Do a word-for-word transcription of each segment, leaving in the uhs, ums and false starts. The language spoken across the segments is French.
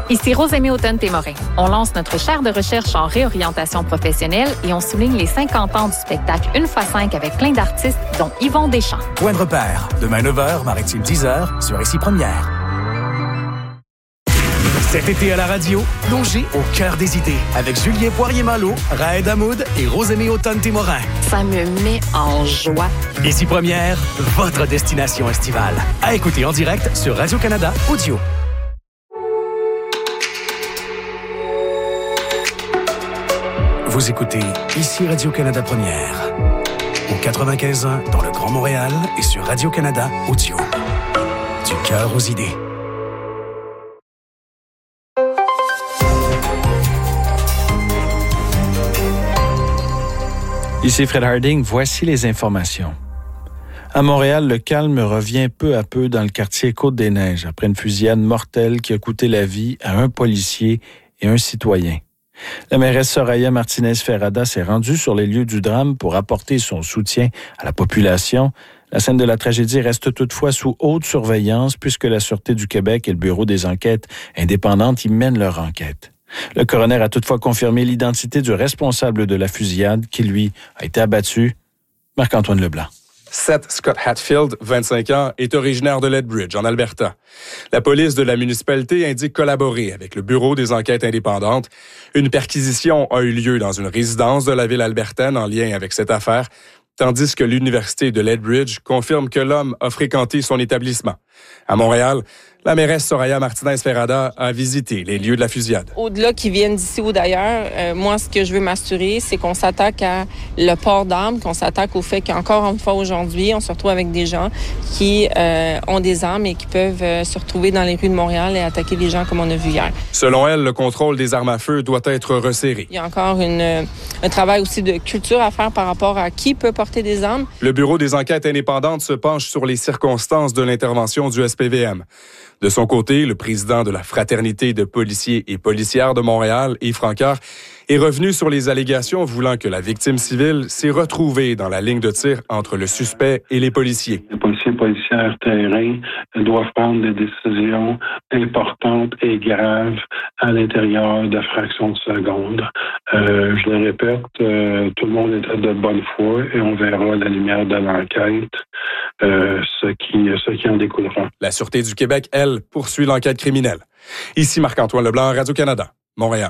Ici Rosemée Automne-Témorin. On lance notre chaire de recherche en réorientation professionnelle et on souligne les cinquante ans du spectacle Une fois cinq avec plein d'artistes, dont Yvon Deschamps. Point de repère, demain neuf heures, Maritime dix heures, sur Ici Première. Cet été à la radio, plongez au cœur des idées avec Julien Poirier-Malo, Raed Hamoud et Rosemée Automne-Témorin. Ça me met en joie. Ici Première, votre destination estivale. À écouter en direct sur Radio-Canada Audio. Vous écoutez Ici Radio-Canada Première. Au quatre-vingt-quinze ans dans le Grand Montréal et sur Radio-Canada Audio. Du cœur aux idées. Ici Fred Harding, voici les informations. À Montréal, le calme revient peu à peu dans le quartier Côte-des-Neiges après une fusillade mortelle qui a coûté la vie à un policier et un citoyen. La mairesse Soraya Martinez-Ferrada s'est rendue sur les lieux du drame pour apporter son soutien à la population. La scène de la tragédie reste toutefois sous haute surveillance puisque la Sûreté du Québec et le Bureau des enquêtes indépendantes y mènent leur enquête. Le coroner a toutefois confirmé l'identité du responsable de la fusillade qui, lui, a été abattu. Marc-Antoine Leblanc. Seth Scott Hatfield, vingt-cinq ans, est originaire de Lethbridge, en Alberta. La police de la municipalité indique collaborer avec le Bureau des enquêtes indépendantes. Une perquisition a eu lieu dans une résidence de la ville albertaine en lien avec cette affaire, tandis que l'Université de Lethbridge confirme que l'homme a fréquenté son établissement. À Montréal, la mairesse Soraya Martinez-Ferrada a visité les lieux de la fusillade. Au-delà qu'ils viennent d'ici ou d'ailleurs, euh, moi, ce que je veux m'assurer, c'est qu'on s'attaque à le port d'armes, qu'on s'attaque au fait qu'encore une fois aujourd'hui, on se retrouve avec des gens qui euh, ont des armes et qui peuvent euh, se retrouver dans les rues de Montréal et attaquer les gens comme on a vu hier. Selon elle, le contrôle des armes à feu doit être resserré. Il y a encore une, un travail aussi de culture à faire par rapport à qui peut porter des armes. Le Bureau des enquêtes indépendantes se penche sur les circonstances de l'intervention du S P V M. De son côté, le président de la Fraternité de policiers et policières de Montréal, Yves Francoeur, est revenu sur les allégations voulant que la victime civile s'est retrouvée dans la ligne de tir entre le suspect et les policiers. Les policiers et policières terrain doivent prendre des décisions importantes et graves à l'intérieur de fractions de secondes. Euh, je le répète, euh, tout le monde était de bonne foi et on verra à la lumière de l'enquête euh, ce qui, ce qui en découlera. La Sûreté du Québec, elle, poursuit l'enquête criminelle. Ici Marc-Antoine Leblanc, Radio-Canada, Montréal.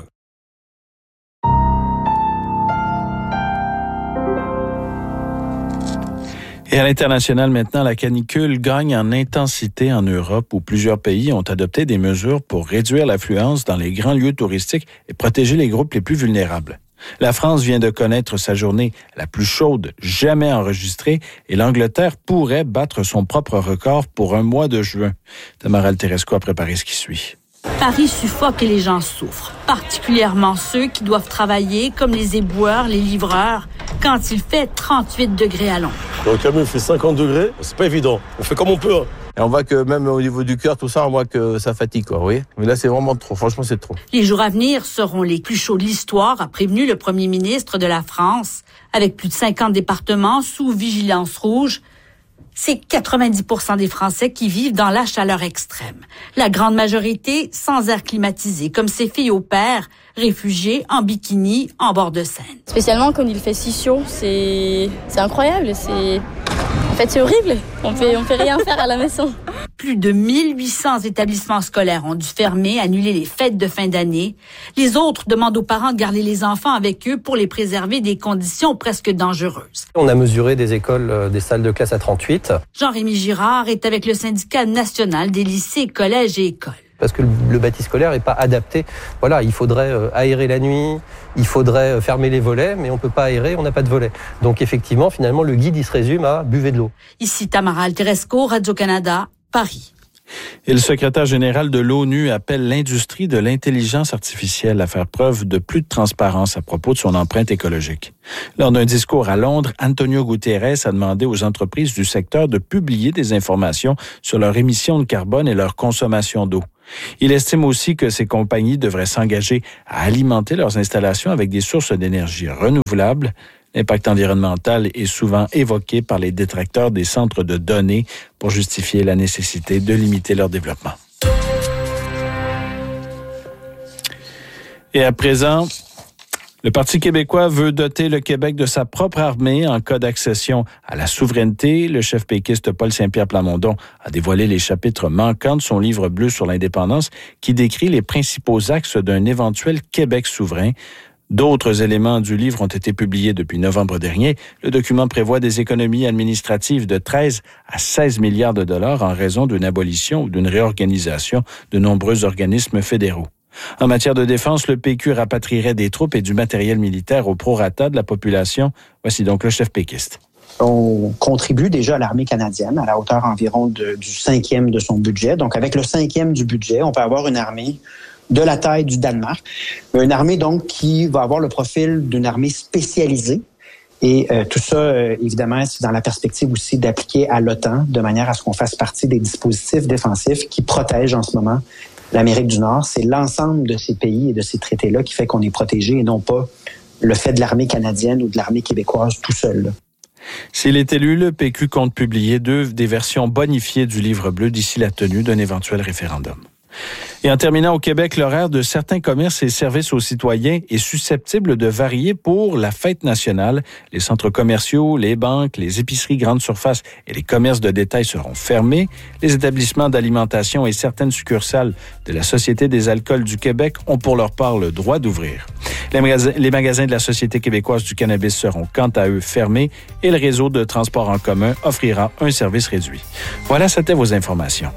Et à l'international maintenant, la canicule gagne en intensité en Europe où plusieurs pays ont adopté des mesures pour réduire l'affluence dans les grands lieux touristiques et protéger les groupes les plus vulnérables. La France vient de connaître sa journée la plus chaude jamais enregistrée et l'Angleterre pourrait battre son propre record pour un mois de juin. Tamara Alteresco a préparé ce qui suit. Paris suffoque et les gens souffrent, particulièrement ceux qui doivent travailler comme les éboueurs, les livreurs, quand il fait trente-huit degrés à l'ombre. Dans le camion, il fait cinquante degrés, c'est pas évident. On fait comme on peut. Hein. Et on voit que même au niveau du cœur, tout ça, on voit que ça fatigue, quoi, vous voyez. Mais là, c'est vraiment trop. Franchement, c'est trop. Les jours à venir seront les plus chauds de l'histoire, a prévenu le premier ministre de la France. Avec plus de cinquante départements sous vigilance rouge, c'est quatre-vingt-dix pour cent des Français qui vivent dans la chaleur extrême. La grande majorité sans air climatisé, comme ces filles au père, réfugiées en bikini en bord de Seine. Spécialement quand il fait si chaud, c'est, c'est incroyable. C'est... En fait, c'est horrible. On fait, on fait rien faire à la maison. Plus de mille huit cents établissements scolaires ont dû fermer, annuler les fêtes de fin d'année. Les autres demandent aux parents de garder les enfants avec eux pour les préserver des conditions presque dangereuses. On a mesuré des écoles, des salles de classe à trente-huit. Jean-Rémy Girard est avec le syndicat national des lycées, collèges et écoles. Parce que le bâti scolaire n'est pas adapté. Voilà, il faudrait aérer la nuit, il faudrait fermer les volets, mais on ne peut pas aérer, on n'a pas de volets. Donc effectivement, finalement, le guide, il se résume à buvez de l'eau. Ici Tamara Alteresco, Radio-Canada, Paris. Et le secrétaire général de l'ONU appelle l'industrie de l'intelligence artificielle à faire preuve de plus de transparence à propos de son empreinte écologique. Lors d'un discours à Londres, Antonio Guterres a demandé aux entreprises du secteur de publier des informations sur leur émission de carbone et leur consommation d'eau. Il estime aussi que ces compagnies devraient s'engager à alimenter leurs installations avec des sources d'énergie renouvelables. L'impact environnemental est souvent évoqué par les détracteurs des centres de données pour justifier la nécessité de limiter leur développement. Et à présent, le Parti québécois veut doter le Québec de sa propre armée en cas d'accession à la souveraineté. Le chef péquiste Paul Saint-Pierre Plamondon a dévoilé les chapitres manquants de son livre bleu sur l'indépendance qui décrit les principaux axes d'un éventuel Québec souverain. D'autres éléments du livre ont été publiés depuis novembre dernier. Le document prévoit des économies administratives de treize à seize milliards de dollars en raison d'une abolition ou d'une réorganisation de nombreux organismes fédéraux. En matière de défense, le P Q rapatrierait des troupes et du matériel militaire au prorata de la population. Voici donc le chef péquiste. On contribue déjà à l'armée canadienne à la hauteur environ de, du cinquième de son budget. Donc, avec le cinquième du budget, on peut avoir une armée de la taille du Danemark. Une armée, donc, qui va avoir le profil d'une armée spécialisée. Et euh, tout ça, euh, évidemment, c'est dans la perspective aussi d'appliquer à l'OTAN de manière à ce qu'on fasse partie des dispositifs défensifs qui protègent en ce moment l'Amérique du Nord. C'est l'ensemble de ces pays et de ces traités-là qui fait qu'on est protégé et non pas le fait de l'armée canadienne ou de l'armée québécoise tout seul, là. S'il est élu, le P Q compte publier deux des versions bonifiées du livre bleu d'ici la tenue d'un éventuel référendum. Et en terminant au Québec, l'horaire de certains commerces et services aux citoyens est susceptible de varier pour la fête nationale. Les centres commerciaux, les banques, les épiceries grandes surfaces et les commerces de détail seront fermés. Les établissements d'alimentation et certaines succursales de la Société des alcools du Québec ont pour leur part le droit d'ouvrir. Les magasins, les magasins de la Société québécoise du cannabis seront quant à eux fermés et le réseau de transport en commun offrira un service réduit. Voilà, c'était vos informations.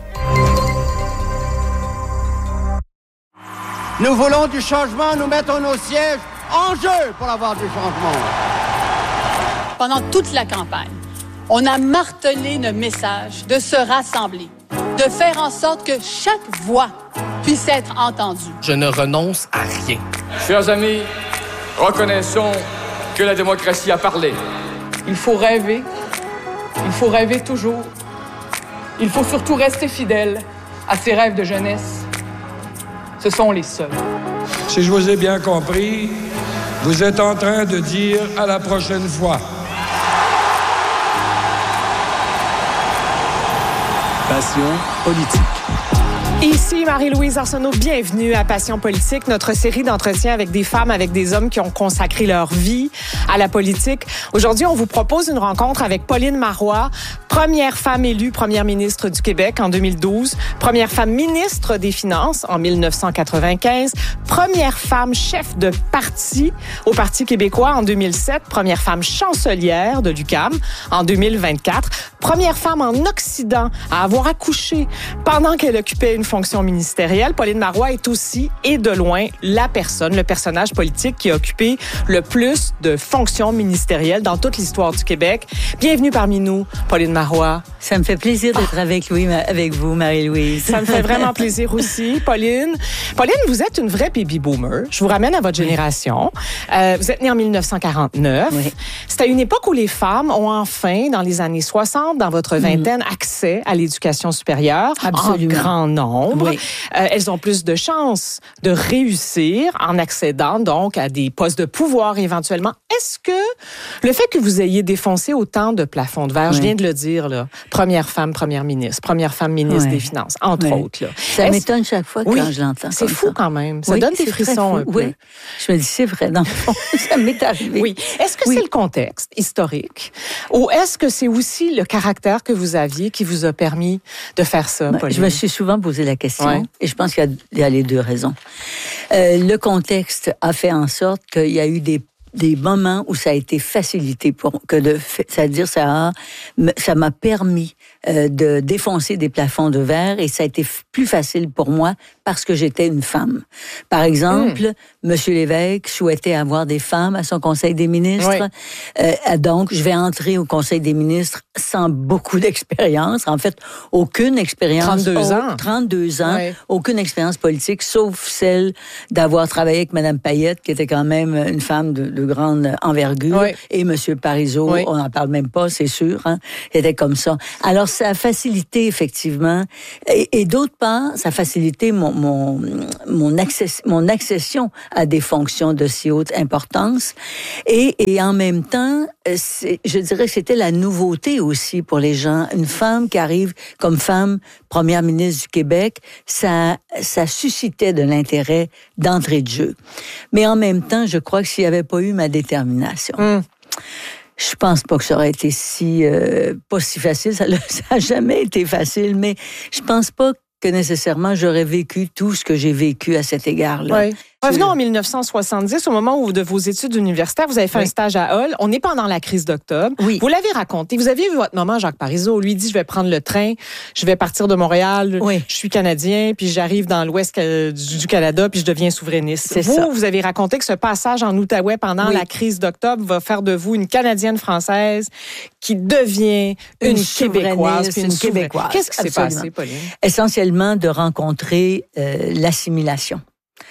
Nous voulons du changement, nous mettons nos sièges en jeu pour avoir du changement. Pendant toute la campagne, on a martelé le message de se rassembler, de faire en sorte que chaque voix puisse être entendue. Je ne renonce à rien. Chers amis, reconnaissons que la démocratie a parlé. Il faut rêver. Il faut rêver toujours. Il faut surtout rester fidèle à ses rêves de jeunesse. Ce sont les seuls. Si je vous ai bien compris, vous êtes en train de dire à la prochaine fois. Passion politique. Ici Marie-Louise Arsenault, bienvenue à Passion politique, notre série d'entretiens avec des femmes, avec des hommes qui ont consacré leur vie à la politique. Aujourd'hui, on vous propose une rencontre avec Pauline Marois, première femme élue première ministre du Québec en deux mille douze, première femme ministre des Finances en dix-neuf cent quatre-vingt-quinze, première femme chef de parti au Parti québécois en deux mille sept, première femme chancelière de l'U Q A M en deux mille vingt-quatre, première femme en Occident à avoir accouché pendant qu'elle occupait une fonction ministérielle. Pauline Marois est aussi, et de loin, la personne, le personnage politique qui a occupé le plus de fonctions ministérielles dans toute l'histoire du Québec. Bienvenue parmi nous, Pauline Marois. Ça me fait plaisir d'être ah. avec, Louis, avec vous, Marie-Louise. Ça me fait vraiment plaisir aussi, Pauline. Pauline, vous êtes une vraie baby boomer. Je vous ramène à votre génération. Euh, vous êtes née en dix-neuf cent quarante-neuf. Oui. C'est à une époque où les femmes ont enfin, dans les années soixante, dans votre vingtaine, mmh. accès à l'éducation supérieure. Absolument. En grand nombre. Oui. Euh, elles ont plus de chances de réussir en accédant donc à des postes de pouvoir éventuellement. Est-ce que le fait que vous ayez défoncé autant de plafonds de verre, oui. je viens de le dire, là, première femme première ministre, première femme ministre oui. des Finances, entre oui. autres. Là. Ça Est-ce... m'étonne chaque fois oui. quand je l'entends. C'est fou ça. quand même. Ça oui, donne des frissons un peu. Oui. Je me dis, c'est vrai, dans le fond, ça m'est arrivé. Oui. Est-ce que oui. c'est le contexte historique ou est-ce que c'est aussi le caractère que vous aviez qui vous a permis de faire ça, Pauline? Je me suis souvent posé la question ouais. et je pense qu'il y a les deux raisons. Euh, le contexte a fait en sorte qu'il y a eu des des moments où ça a été facilité pour que de, c'est-à-dire ça a, ça m'a permis euh, de défoncer des plafonds de verre et ça a été plus facile pour moi parce que j'étais une femme. Par exemple, mmh. Monsieur Lévesque souhaitait avoir des femmes à son Conseil des ministres. Oui. Euh, donc, je vais entrer au Conseil des ministres sans beaucoup d'expérience. En fait, aucune expérience. trente-deux ans. trente-deux ans. Oui. Aucune expérience politique, sauf celle d'avoir travaillé avec Mme Payette, qui était quand même une femme de, de grande envergure. Oui. Et M. Parizeau, oui. on n'en parle même pas, c'est sûr. Hein, était comme ça. Alors, ça a facilité, effectivement. Et, et d'autre part, ça a facilité mon, mon, mon, access, mon accession à des fonctions de si haute importance. Et, et en même temps, c'est, je dirais que c'était la nouveauté aussi pour les gens. Une femme qui arrive comme femme première ministre du Québec, ça, ça suscitait de l'intérêt d'entrée de jeu. Mais en même temps, je crois que s'il n'y avait pas eu ma détermination, mmh. je pense pas que ça aurait été si euh, pas si facile. Ça n'a jamais été facile, mais je pense pas que nécessairement j'aurais vécu tout ce que j'ai vécu à cet égard-là. Oui. Revenons en mille neuf cent soixante-dix, au moment où de vos études universitaires, vous avez fait oui. un stage à Hull. On est pendant la crise d'octobre. Oui. Vous l'avez raconté. Vous aviez vu votre maman, Jacques Parizeau. Lui dit, je vais prendre le train, je vais partir de Montréal, oui. je suis Canadien, puis j'arrive dans l'ouest du Canada, puis je deviens souverainiste. C'est vous, ça. vous avez raconté que ce passage en Outaouais pendant oui. la crise d'octobre va faire de vous une Canadienne-Française qui devient une, une Québécoise. Puis une, une Québécoise. Qu'est-ce qui s'est passé, Pauline? Essentiellement de rencontrer euh, l'assimilation.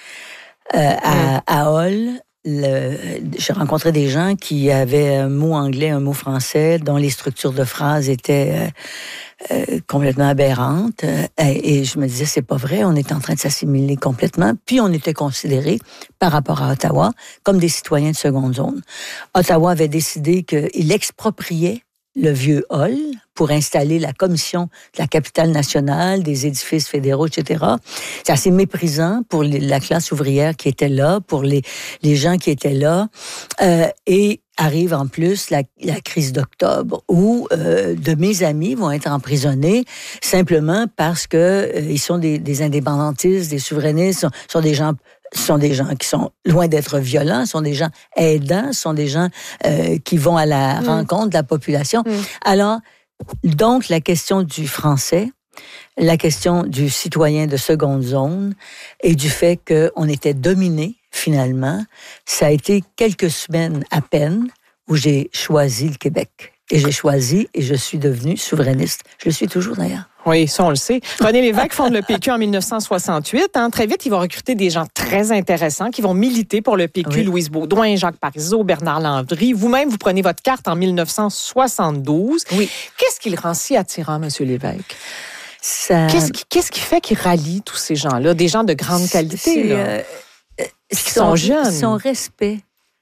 Euh, à, à Hull, le, j'ai rencontré des gens qui avaient un mot anglais, un mot français, dont les structures de phrases étaient euh, euh, complètement aberrantes. Euh, et, et je me disais, c'est pas vrai, on est en train de s'assimiler complètement. Puis on était considérés, par rapport à Ottawa, comme des citoyens de seconde zone. Ottawa avait décidé qu'il expropriait le vieux Hull pour installer la commission de la capitale nationale, des édifices fédéraux, et cetera. C'est assez méprisant pour les, la classe ouvrière qui était là, pour les, les gens qui étaient là. Euh, et arrive en plus la, la crise d'octobre où euh, de mes amis vont être emprisonnés simplement parce que euh, ils sont des, des indépendantistes, des souverainistes, sont, sont des gens sont des gens qui sont loin d'être violents, sont des gens aidants, sont des gens euh, qui vont à la mmh. rencontre de la population. Mmh. Alors, donc, la question du français, la question du citoyen de seconde zone et du fait qu'on était dominé, finalement, ça a été quelques semaines à peine où j'ai choisi le Québec. Et j'ai choisi et je suis devenue souverainiste. Je le suis toujours, d'ailleurs. Oui, ça, on le sait. René Lévesque fonde le P Q en mille neuf cent soixante-huit. Hein. Très vite, il va recruter des gens très intéressants qui vont militer pour le P Q. Oui. Louise Baudouin, Jacques Parizeau, Bernard Landry. Vous-même, vous prenez votre carte en mille neuf cent soixante-douze. Oui. Qu'est-ce qui le rend si attirant, M. Lévesque? Ça... Qu'est-ce qui, qu'est-ce qui fait qu'il rallie tous ces gens-là? Des gens de grande qualité, là. Euh, qui son, sont jeunes. Son respect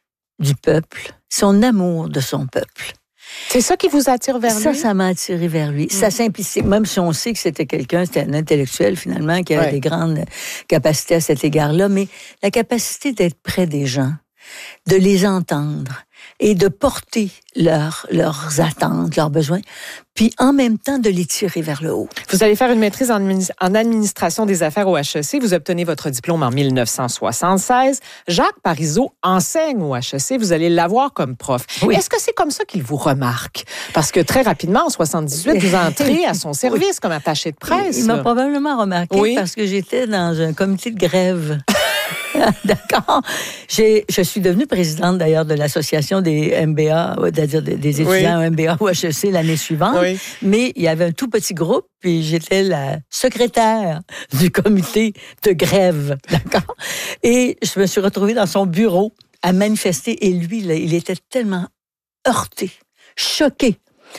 du peuple, son amour de son peuple. C'est ça qui vous attire vers lui? Ça, ça m'a attiré vers lui. Mmh. Sa simplicité, même si on sait que c'était quelqu'un, c'était un intellectuel finalement, qui avait ouais. des grandes capacités à cet égard-là, mais la capacité d'être près des gens, de les entendre et de porter leur, leurs attentes, leurs besoins, puis en même temps de les tirer vers le haut. Vous allez faire une maîtrise en, en administration des affaires au H E C. Vous obtenez votre diplôme en mille neuf cent soixante-seize. Jacques Parizeau enseigne au H E C. Vous allez l'avoir comme prof. Oui. Est-ce que c'est comme ça qu'il vous remarque? Parce que très rapidement, en soixante-dix-huit, vous entrez à son service oui. comme attaché de presse. Il, il m'a probablement remarqué oui. parce que j'étais dans un comité de grève. D'accord. J'ai, je suis devenue présidente d'ailleurs de l'association des M B A, c'est-à-dire des étudiants oui. M B A au H E C l'année suivante. Oui. Mais il y avait un tout petit groupe, puis j'étais la secrétaire du comité de grève. D'accord. Et je me suis retrouvée dans son bureau à manifester. Et lui, là, il était tellement heurté, choqué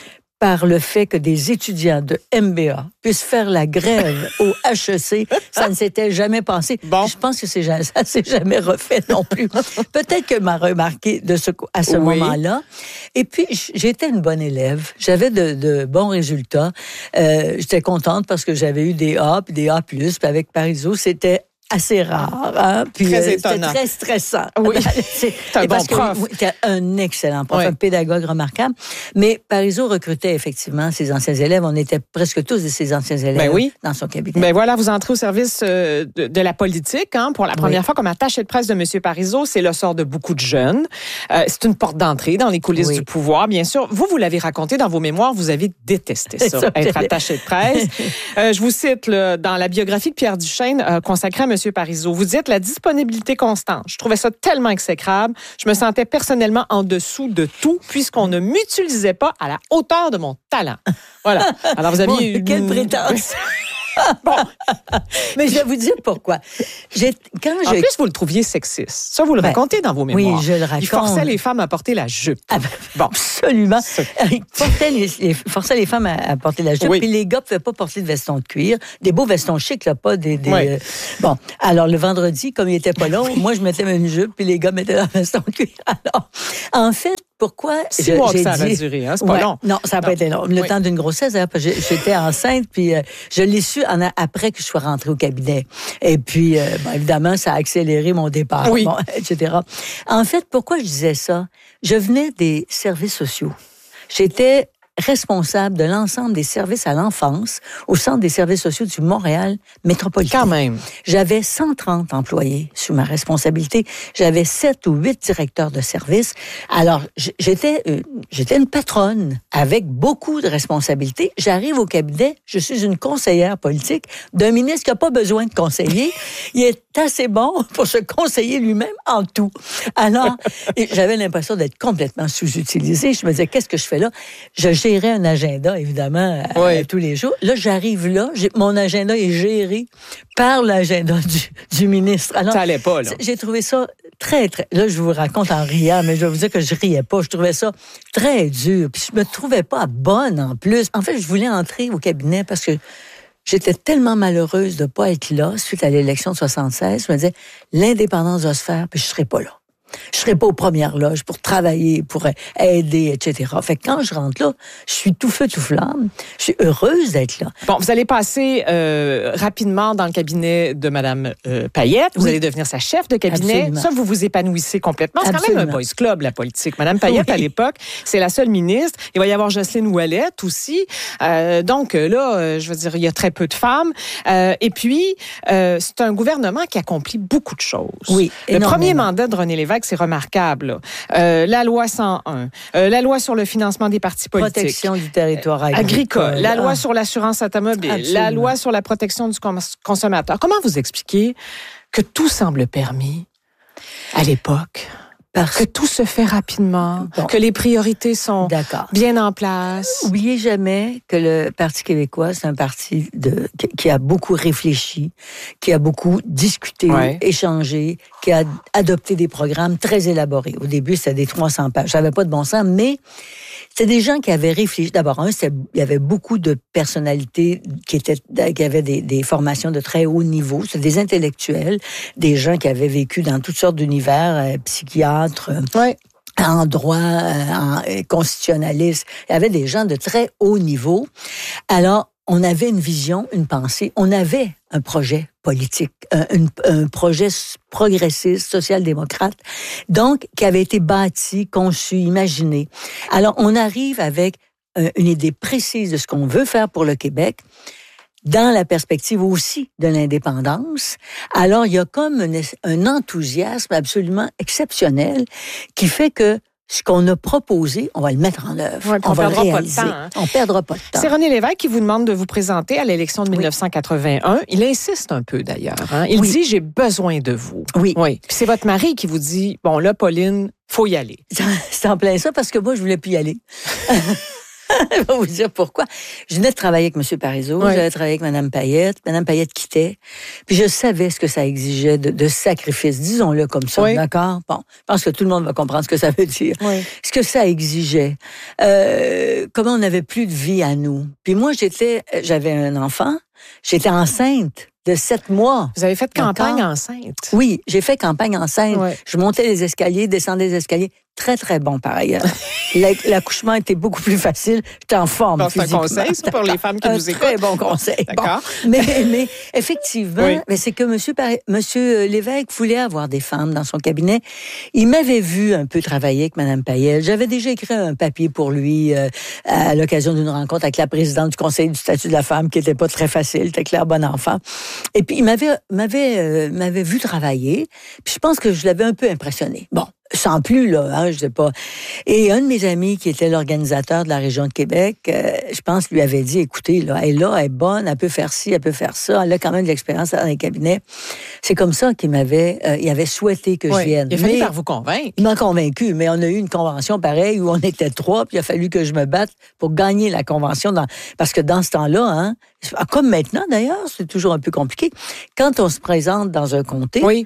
par le fait que des étudiants de M B A puissent faire la grève au H E C. Ça ne s'était jamais passé. Bon. Je pense que c'est, ça ne s'est jamais refait non plus. Peut-être que m'a remarqué de ce, à ce oui. moment-là. Et puis, j'étais une bonne élève. J'avais de, de bons résultats. Euh, j'étais contente parce que j'avais eu des A, puis des A plus, puis avec Parizeau, c'était assez rare. Hein? Puis, très euh, étonnant. C'était très stressant. Oui, c'est un bon prof. Oui, c'était un excellent prof, oui. un pédagogue remarquable. Mais Parizeau recrutait effectivement ses anciens élèves. On était presque tous de ses anciens élèves ben oui. dans son cabinet. Ben voilà, vous entrez au service euh, de, de la politique. Hein, pour la première oui. fois comme attaché de presse de M. Parizeau. C'est le sort de beaucoup de jeunes. Euh, c'est une porte d'entrée dans les coulisses oui. du pouvoir, bien sûr. Vous, vous l'avez raconté dans vos mémoires, vous avez détesté ça, ça être attaché de presse. euh, je vous cite là, dans la biographie de Pierre Duchesne euh, consacrée à M. Parizeau. Vous dites la disponibilité constante. Je trouvais ça tellement exécrable. Je me sentais personnellement en dessous de tout puisqu'on ne m'utilisait pas à la hauteur de mon talent. Voilà. Alors vous aviez bon, une... Quelle prétence! Bon. Mais je vais vous dire pourquoi. J'ai, quand en je... plus, vous le trouviez sexiste. Ça, vous le ben, racontez dans vos mémoires. Oui, je le raconte. Il forçait les femmes à porter la jupe. Ah ben, bon. Absolument. Il forçait les, les, forçait les femmes à, à porter la jupe. Oui. Puis les gars ne pouvaient pas porter de vestons de cuir. Des beaux vestons chics, là, pas des... des oui. euh... Bon, alors le vendredi, comme il n'était pas long, moi, je mettais une jupe, puis les gars mettaient leur veston de cuir. Alors, en fait, pourquoi Six je, mois j'ai que ça dit... va durer, hein? C'est pas ouais, long. Non, ça n'a pas été long. Le oui. temps d'une grossesse, hein, parce que j'étais enceinte, puis euh, je l'ai su en a, après que je sois rentrée au cabinet. Et puis, euh, bon, évidemment, ça a accéléré mon départ, oui. bon, et cetera. En fait, pourquoi je disais ça? Je venais des services sociaux. J'étais responsable de l'ensemble des services à l'enfance au Centre des services sociaux du Montréal métropolitain. Quand même. J'avais cent trente employés sous ma responsabilité. J'avais sept ou huit directeurs de services. Alors, j'étais, euh, j'étais une patronne avec beaucoup de responsabilités. J'arrive au cabinet, je suis une conseillère politique d'un ministre qui n'a pas besoin de conseiller. Il est assez bon pour se conseiller lui-même en tout. Alors, j'avais l'impression d'être complètement sous-utilisée. Je me disais, qu'est-ce que je fais là? Je gérais un agenda, évidemment, à, oui. à tous les jours. Là, j'arrive là, j'ai, mon agenda est géré par l'agenda du, du ministre. Alors, ça allait pas, là. J'ai trouvé ça très, très... Là, je vous raconte en riant, mais je vais vous dire que je riais pas. Je trouvais ça très dur. Puis je me trouvais pas bonne, en plus. En fait, je voulais entrer au cabinet parce que j'étais tellement malheureuse de pas être là suite à l'élection de soixante-seize. Je me disais, l'indépendance va se faire, puis je serai pas là. Je serai pas aux premières loges pour travailler, pour aider, et cetera. Fait que quand je rentre là, je suis tout feu, tout flamme. Je suis heureuse d'être là. Bon, vous allez passer euh, rapidement dans le cabinet de Mme euh, Payette. Vous oui. allez devenir sa chef de cabinet. Absolument. Ça, vous vous épanouissez complètement. C'est Absolument. quand même un boys club, la politique. Mme Payette, oui. à l'époque, c'est la seule ministre. Il va y avoir Jocelyne Ouellette aussi. Euh, donc là, euh, je veux dire, il y a très peu de femmes. Euh, et puis, euh, c'est un gouvernement qui accomplit beaucoup de choses. Oui, le premier mandat de René Lévesque, c'est remarquable. Euh, la loi cent un, euh, la loi sur le financement des partis politiques. Protection du territoire agricole. agricole la loi ah. sur l'assurance automobile. Absolument. La loi sur la protection du cons- consommateur. Comment vous expliquez que tout semble permis à l'époque? Parce que tout se fait rapidement, bon. que les priorités sont D'accord. bien en place. Oubliez jamais que le Parti québécois, c'est un parti de, qui a beaucoup réfléchi, qui a beaucoup discuté, ouais. échangé, qui a adopté des programmes très élaborés. Au début, c'était des trois cents pages. Ça n'avait pas de bon sens, mais c'était des gens qui avaient réfléchi. D'abord, un, il y avait beaucoup de personnalités qui étaient, qui avaient des, des formations de très haut niveau. C'était des intellectuels, des gens qui avaient vécu dans toutes sortes d'univers, euh, psychiatres, ouais. en droit, euh, en constitutionnaliste. Il y avait des gens de très haut niveau. Alors, on avait une vision, une pensée. On avait un projet politique, un, un, un projet progressiste, social-démocrate, donc qui avait été bâti, conçu, imaginé. Alors, on arrive avec euh, une idée précise de ce qu'on veut faire pour le Québec, dans la perspective aussi de l'indépendance. Alors, il y a comme un, un enthousiasme absolument exceptionnel qui fait que ce qu'on a proposé, on va le mettre en œuvre. Ouais, on, on va le réaliser. Pas de temps, hein. On perdra pas de temps. C'est René Lévesque qui vous demande de vous présenter à l'élection de oui. dix-neuf cent quatre-vingt-un. Il insiste un peu, d'ailleurs. Hein. Il oui. dit, j'ai besoin de vous. Oui. oui. Puis c'est votre mari qui vous dit, bon, là, Pauline, faut y aller. C'est en plein ça, parce que moi, je voulais plus y aller. Je vais vous dire pourquoi. Je venais de travailler avec M. Parizeau, oui. j'avais travaillé avec Mme Payette. Mme Payette quittait. Puis je savais ce que ça exigeait de, de sacrifice, disons-le comme ça, oui. d'accord? Bon, je pense que tout le monde va comprendre ce que ça veut dire. Oui. Ce que ça exigeait. Euh, comment on n'avait plus de vie à nous. Puis moi, j'étais, j'avais un enfant, j'étais enceinte de sept mois. Vous avez fait campagne d'accord? enceinte? Oui, j'ai fait campagne enceinte. Oui. Je montais les escaliers, descendais les escaliers. Très, très bon, par ailleurs. L'accouchement était beaucoup plus facile. J'étais en forme bon, c'est un conseil, ça, pour les femmes qui un nous écoutent. Très bon conseil. D'accord. Bon. Mais, mais effectivement, oui. mais c'est que monsieur, monsieur Lévesque voulait avoir des femmes dans son cabinet. Il m'avait vu un peu travailler avec Mme Payette. J'avais déjà écrit un papier pour lui euh, à l'occasion d'une rencontre avec la présidente du Conseil du statut de la femme, qui n'était pas très facile. C'était Claire Bonenfant. Et puis, il m'avait, m'avait, euh, m'avait vu travailler. Puis je pense que je l'avais un peu impressionné. Bon. sans plus, là, hein, je sais pas. Et un de mes amis, qui était l'organisateur de la région de Québec, euh, je pense, lui avait dit, écoutez, là, elle est là, elle est bonne, elle peut faire ci, elle peut faire ça, elle a quand même de l'expérience dans les cabinets. C'est comme ça qu'il m'avait, euh, il avait souhaité que oui, je vienne. Il a fallu mais, par vous convaincre. Il m'a convaincu, mais on a eu une convention pareille où on était trois, puis il a fallu que je me batte pour gagner la convention. Dans, parce que dans ce temps-là, hein, comme maintenant d'ailleurs, c'est toujours un peu compliqué. Quand on se présente dans un comté, oui.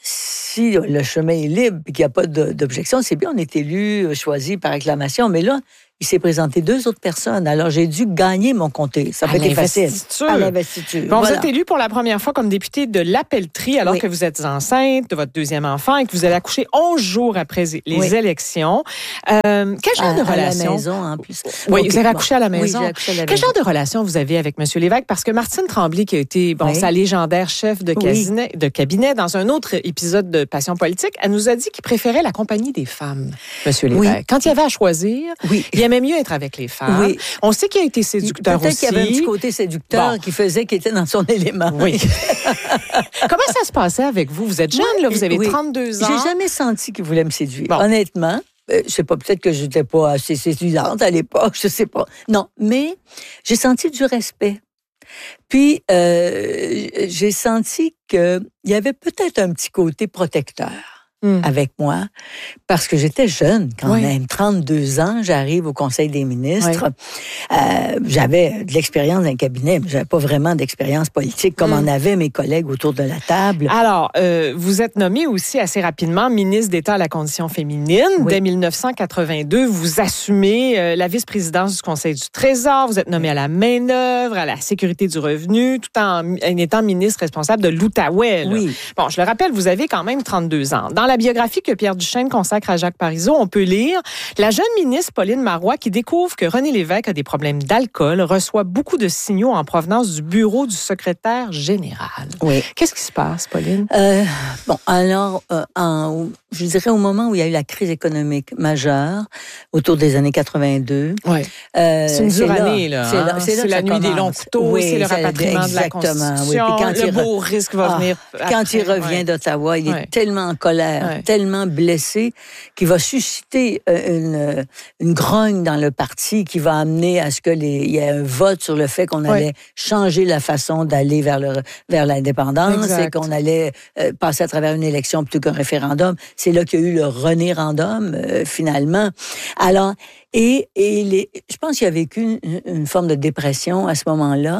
si le chemin est libre et qu'il n'y a pas d'objection, c'est bien, on est élu, choisi par acclamation. Mais là, il s'est présenté deux autres personnes. Alors, j'ai dû gagner mon comté. Ça peut être facile. À l'investiture. Bon, voilà. Vous êtes élu pour la première fois comme député de l'Appellerie alors oui. que vous êtes enceinte de votre deuxième enfant et que vous allez accoucher onze jours après les oui. élections. Euh, quel genre à, de relation? À la maison, en plus. Oui, okay, vous avez accouché bon. à la maison. Oui, j'ai accouché à la quel maison. genre de relation vous avez avec M. Lévesque? Parce que Martine Tremblay, qui a été, bon, oui. sa légendaire chef de cabinet, oui. de cabinet dans un autre épisode de Passion politique, elle nous a dit qu'il préférait la compagnie des femmes, M. Lévesque. Oui. Quand il y avait à choisir, oui. il aimait mieux être avec les femmes. Oui. On sait qu'il a été séducteur Peut-être aussi. Peut-être qu'il y avait un petit côté séducteur bon. qui faisait qu'il était dans son élément. Oui. Comment ça se passait avec vous? Vous êtes jeune, oui. là, vous avez oui. trente-deux ans. J'ai jamais senti qu'il voulait me séduire. Bon. Honnêtement, euh, je sais pas, peut-être que j'étais pas assez séduisante à l'époque, je sais pas. Non, mais j'ai senti du respect. Puis, euh, j'ai senti qu'il y avait peut-être un petit côté protecteur. Mmh. Avec moi, parce que j'étais jeune quand oui. même, trente-deux ans, j'arrive au Conseil des ministres. Oui. Euh, j'avais de l'expérience dans le cabinet, mais j'avais pas vraiment d'expérience politique comme mmh. en avaient mes collègues autour de la table. Alors, euh, vous êtes nommé aussi assez rapidement ministre d'État à la condition féminine. Oui. Dès dix-neuf cent quatre-vingt-deux, vous assumez euh, la vice-présidence du Conseil du Trésor. Vous êtes nommé à la main-d'œuvre, à la sécurité du revenu, tout en, en étant ministre responsable de l'Outaouais. Oui. Bon, je le rappelle, vous avez quand même trente-deux ans. Dans la biographie que Pierre Duchesne consacre à Jacques Parizeau, on peut lire la jeune ministre Pauline Marois qui découvre que René Lévesque a des problèmes d'alcool, reçoit beaucoup de signaux en provenance du bureau du secrétaire général. Oui. Qu'est-ce qui se passe, Pauline? Euh, bon, alors, euh, en, je dirais au moment où il y a eu la crise économique majeure, autour des années quatre-vingt-deux. Oui. Euh, c'est une dure c'est année, là. là, hein? C'est, là c'est la nuit commence. Des longs couteaux, oui, c'est le rapatriement de la Constitution, oui. Quand le beau re... risque va ah, venir après. Quand il revient ouais. d'Ottawa, il ouais. est tellement en colère, ouais. tellement blessé, qu'il va susciter une, une grogne dans le parti qui va amener à ce qu'il y ait un vote sur le fait qu'on ouais. allait changer la façon d'aller vers, le, vers l'indépendance exact. Et qu'on allait euh, passer à travers une élection plutôt qu'un référendum. C'est là qu'il y a eu le rené-random, euh, finalement. Alors, Et, et les, je pense qu'il a vécu une, une forme de dépression à ce moment-là.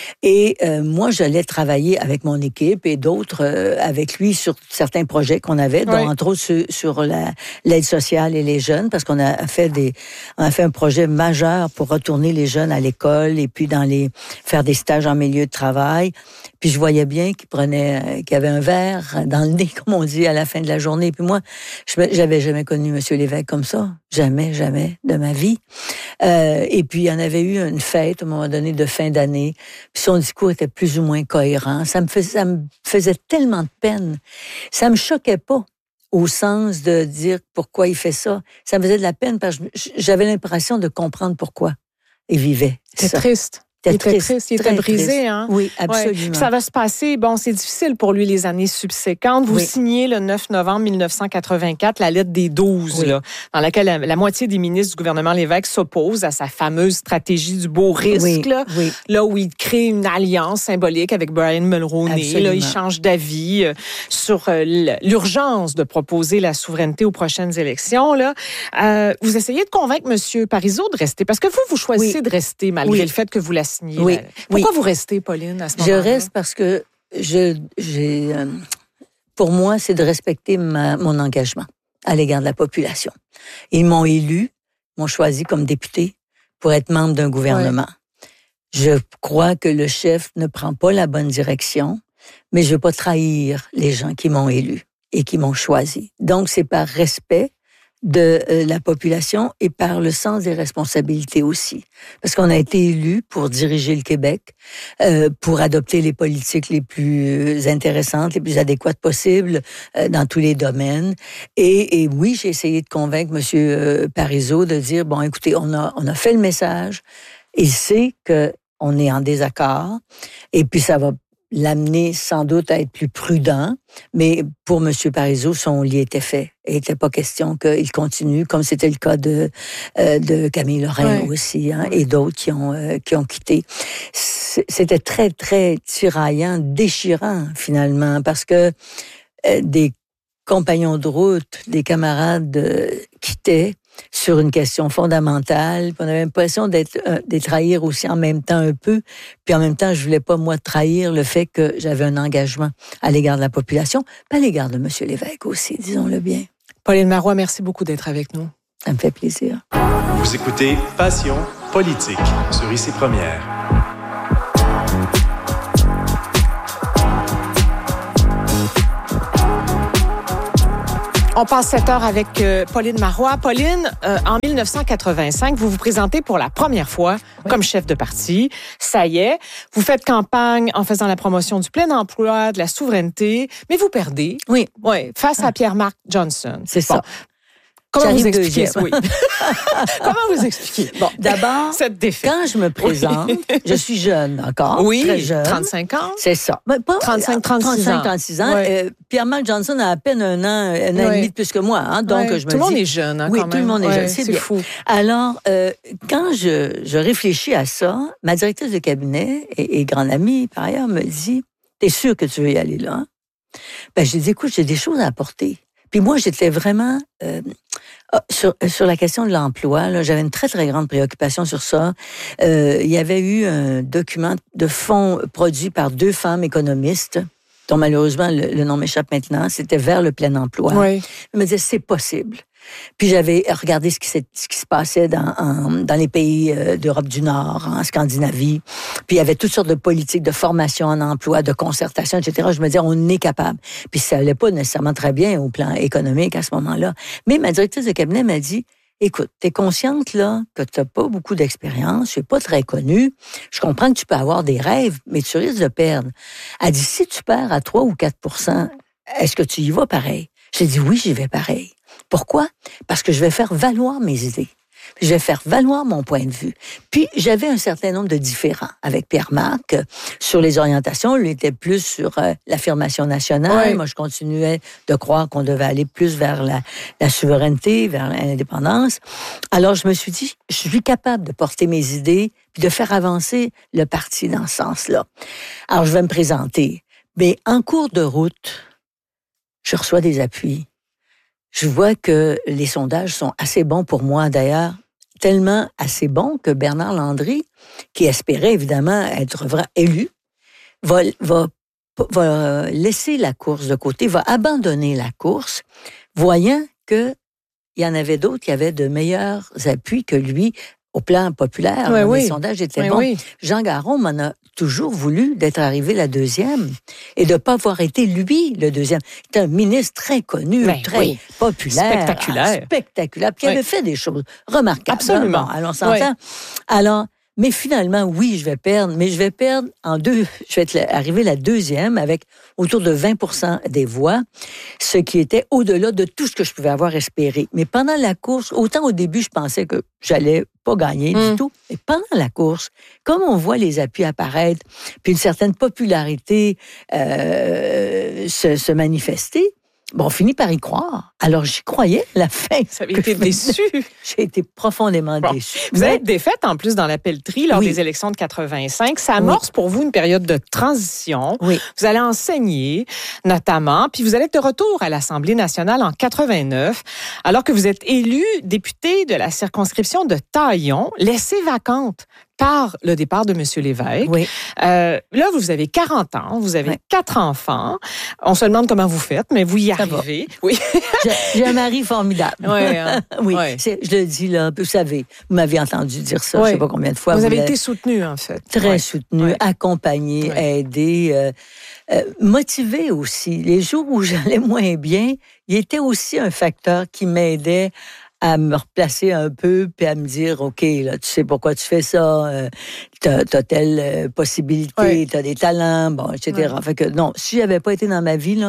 Et euh, moi, j'allais travailler avec mon équipe et d'autres euh, avec lui sur certains projets qu'on avait, dont oui. entre autres sur, sur la, l'aide sociale et les jeunes, parce qu'on a fait des, on a fait un projet majeur pour retourner les jeunes à l'école et puis dans les faire des stages en milieu de travail. Puis je voyais bien qu'il prenait, qu'il avait un verre dans le nez, comme on dit, à la fin de la journée. Puis moi, je j'avais jamais connu M. Lévesque comme ça, jamais, jamais de ma vie. Euh, et puis, il y en avait eu une fête, à un moment donné, de fin d'année. Puis son discours était plus ou moins cohérent. Ça me faisait, ça me faisait tellement de peine. Ça me choquait pas au sens de dire pourquoi il fait ça. Ça me faisait de la peine parce que j'avais l'impression de comprendre pourquoi il vivait. C'est triste. Il était triste, triste, il était brisé, triste. hein? Oui, absolument. Ouais. Ça va se passer, bon, c'est difficile pour lui les années subséquentes. Vous oui. signez le neuf novembre mille neuf cent quatre-vingt-quatre la lettre des douze, oui. là, dans laquelle la, la moitié des ministres du gouvernement Lévesque s'opposent à sa fameuse stratégie du beau risque, oui. là, oui. là où il crée une alliance symbolique avec Brian Mulroney. Là, il change d'avis euh, sur euh, l'urgence de proposer la souveraineté aux prochaines élections. Là. Euh, vous essayez de convaincre M. Parizeau de rester, parce que vous, vous choisissez oui. de rester malgré oui. le fait que vous la signez. Oui. Pourquoi oui. vous restez, Pauline, à ce moment-là? Je reste parce que je, j'ai, euh, pour moi, c'est de respecter ma, mon engagement à l'égard de la population. Ils m'ont élu, m'ont choisi comme député pour être membre d'un gouvernement. Ouais. Je crois que le chef ne prend pas la bonne direction, mais je ne veux pas trahir les gens qui m'ont élu et qui m'ont choisi. Donc, c'est par respect de euh, la population et par le sens des responsabilités aussi. Parce qu'on a été élus pour diriger le Québec, euh, pour adopter les politiques les plus intéressantes, les plus adéquates possibles euh, dans tous les domaines. Et, et oui, j'ai essayé de convaincre M. Euh, Parizeau de dire, bon, écoutez, on a, on a fait le message, il sait qu'on est en désaccord, et puis ça va l'amener sans doute à être plus prudent, mais pour M. Parizeau, son lit était fait. Il n'était pas question qu'il continue, comme c'était le cas de, euh, de Camille Lorrain ouais. aussi, hein, et d'autres qui ont, euh, qui ont quitté. C'était très, très tiraillant, déchirant, finalement, parce que euh, des compagnons de route, des camarades euh, quittaient sur une question fondamentale. On avait l'impression d'être, euh, de trahir aussi en même temps un peu. Puis en même temps, je voulais pas, moi, trahir le fait que j'avais un engagement à l'égard de la population, puis à l'égard de M. Lévesque aussi, disons-le bien. Pauline Marois, merci beaucoup d'être avec nous. Ça me fait plaisir. Vous écoutez Passion politique sur Ici Première. On passe cette heure avec euh, Pauline Marois. Pauline, euh, en dix-neuf cent quatre-vingt-cinq, vous vous présentez pour la première fois oui. comme chef de parti. Ça y est, vous faites campagne en faisant la promotion du plein emploi, de la souveraineté, mais vous perdez. Oui. Ouais, face ah. à Pierre-Marc Johnson. C'est bon. ça. Comment J'arrive vous expliquez ça? Oui. Comment vous expliquez? Bon, d'abord, cette défaite. Quand je me présente, oui. je suis jeune encore, oui, très jeune. trente-cinq ans. C'est ça. Mais pas, trente-cinq, trente-six ans. trente-six ans. Oui. Euh, Pierre-Marc Johnson a à peine un an, un an oui. et demi de plus que moi. Hein, donc, oui. je me tout le dis, monde est jeune, hein, oui, quand tout même. le monde est ouais, jeune. C'est, c'est bien. fou. Alors, euh, quand je, je réfléchis à ça, ma directrice de cabinet et, et grande amie, par ailleurs, me dit, t'es sûr que tu veux y aller là? Hein? Ben, j'ai dit, écoute, j'ai des choses à apporter. Puis moi, j'étais vraiment euh, sur, sur la question de l'emploi. Là, j'avais une très, très grande préoccupation sur ça. Euh, il y avait eu un document de fonds produit par deux femmes économistes, dont malheureusement le, le nom m'échappe maintenant. C'était vers le plein emploi. Oui. Ils me disaient, c'est possible. Puis j'avais regardé ce qui, ce qui se passait dans, en, dans les pays euh, d'Europe du Nord, en Scandinavie. Puis il y avait toutes sortes de politiques de formation en emploi, de concertation, et cetera. Je me disais, on est capable. Puis ça allait pas nécessairement très bien au plan économique à ce moment-là. Mais ma directrice de cabinet m'a dit, écoute, t'es consciente là que t'as pas beaucoup d'expérience, tu es pas très connue. Je comprends que tu peux avoir des rêves, mais tu risques de perdre. Elle dit, si tu perds à trois ou quatre pour cent, est-ce que tu y vas pareil? J'ai dit, oui, j'y vais pareil. Pourquoi? Parce que je vais faire valoir mes idées. Je vais faire valoir mon point de vue. Puis, j'avais un certain nombre de différends avec Pierre-Marc euh, sur les orientations. Lui était plus sur euh, l'affirmation nationale. Oui. Moi, je continuais de croire qu'on devait aller plus vers la, la souveraineté, vers l'indépendance. Alors, je me suis dit, je suis capable de porter mes idées puis de faire avancer le parti dans ce sens-là. Alors, je vais me présenter. Mais en cours de route, je reçois des appuis. Je vois que les sondages sont assez bons pour moi, d'ailleurs, tellement assez bons que Bernard Landry, qui espérait évidemment être élu, va, va, va laisser la course de côté, va abandonner la course, voyant qu'il y en avait d'autres qui avaient de meilleurs appuis que lui au plan populaire. Oui, les oui. sondages étaient oui, bons. Oui. Jean Garon m'en a toujours voulu d'être arrivé la deuxième et de ne pas avoir été, lui, le deuxième. C'est un ministre très connu, ben, très oui. populaire. Spectaculaire. Spectaculaire. Puis il oui. avait fait des choses remarquables. Absolument. Bon, alors, on s'entend. Oui. Alors, mais finalement, oui, je vais perdre, mais je vais perdre en deux, je vais être arriver la deuxième avec autour de vingt pour cent des voix, ce qui était au-delà de tout ce que je pouvais avoir espéré. Mais pendant la course, autant au début, je pensais que j'allais pas gagner mmh. du tout, mais pendant la course, comme on voit les appuis apparaître, puis une certaine popularité euh, se, se manifester, bon, on finit par y croire. Alors, j'y croyais à la fin. Vous avez été déçu. J'ai été profondément bon. déçu. Vous mais... êtes défaite, en plus, dans la pelleterie lors oui. des élections de quatre-vingt-cinq. Ça amorce oui. pour vous une période de transition. Oui. Vous allez enseigner, notamment, puis vous allez être de retour à l'Assemblée nationale en quatre-vingt-neuf, alors que vous êtes élu député de la circonscription de Taillon, laissée vacante par le départ de M. Lévesque. Oui. Euh, là, vous avez quarante ans, vous avez oui. quatre enfants. On se demande comment vous faites, mais vous y Ça arrivez. Va. Oui. J'ai, j'ai un mari formidable. Ouais, hein. oui, ouais. C'est, je le dis là, vous savez, vous m'avez entendu dire ça, ouais. je ne sais pas combien de fois. Vous, vous avez l'avez... été soutenu, en fait. Très ouais. soutenu, ouais. accompagné, ouais. aidé, euh, euh, motivé aussi. Les jours où j'allais moins bien, il était aussi un facteur qui m'aidait à me replacer un peu, puis à me dire, OK, là, tu sais pourquoi tu fais ça, euh, t'as, t'as telle euh, possibilité, oui. t'as des talents, bon, et cetera. Oui. Fait que non, si j'avais pas été dans ma vie, là,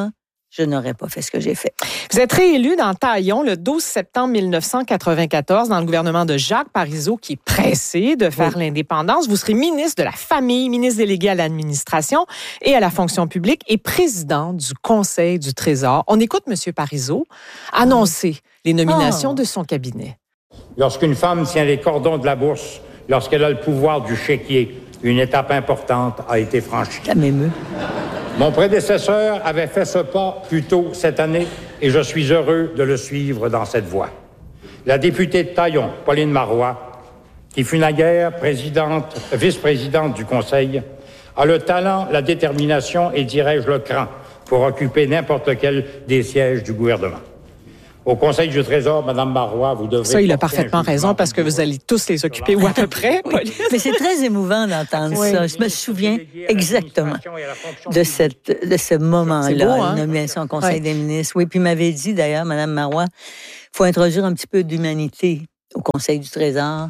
je n'aurais pas fait ce que j'ai fait. Vous êtes réélu dans Taillon le douze septembre mille neuf cent quatre-vingt-quatorze dans le gouvernement de Jacques Parizeau, qui est pressé de faire oui. l'indépendance. Vous serez ministre de la Famille, ministre délégué à l'administration et à la fonction publique et président du Conseil du Trésor. On écoute M. Parizeau annoncer les nominations oh. de son cabinet. Lorsqu'une femme tient les cordons de la bourse, lorsqu'elle a le pouvoir du chéquier, une étape importante a été franchie. Ça m'émeut. Mon prédécesseur avait fait ce pas plus tôt cette année et je suis heureux de le suivre dans cette voie. La députée de Taillon, Pauline Marois, qui fut naguère présidente, vice-présidente du Conseil, a le talent, la détermination et, dirais-je, le cran pour occuper n'importe quel des sièges du gouvernement. Au Conseil du Trésor, Mme Marois, vous devrez... Ça, il a parfaitement raison, parce que vous allez tous les occuper, ou à peu près. Oui. Mais c'est très émouvant d'entendre oui. ça. Je me souviens exactement de, cette, de ce moment-là, beau, hein? La nomination au Conseil oui. des ministres. Oui, puis il m'avait dit, d'ailleurs, Mme Marois, il faut introduire un petit peu d'humanité au Conseil du Trésor.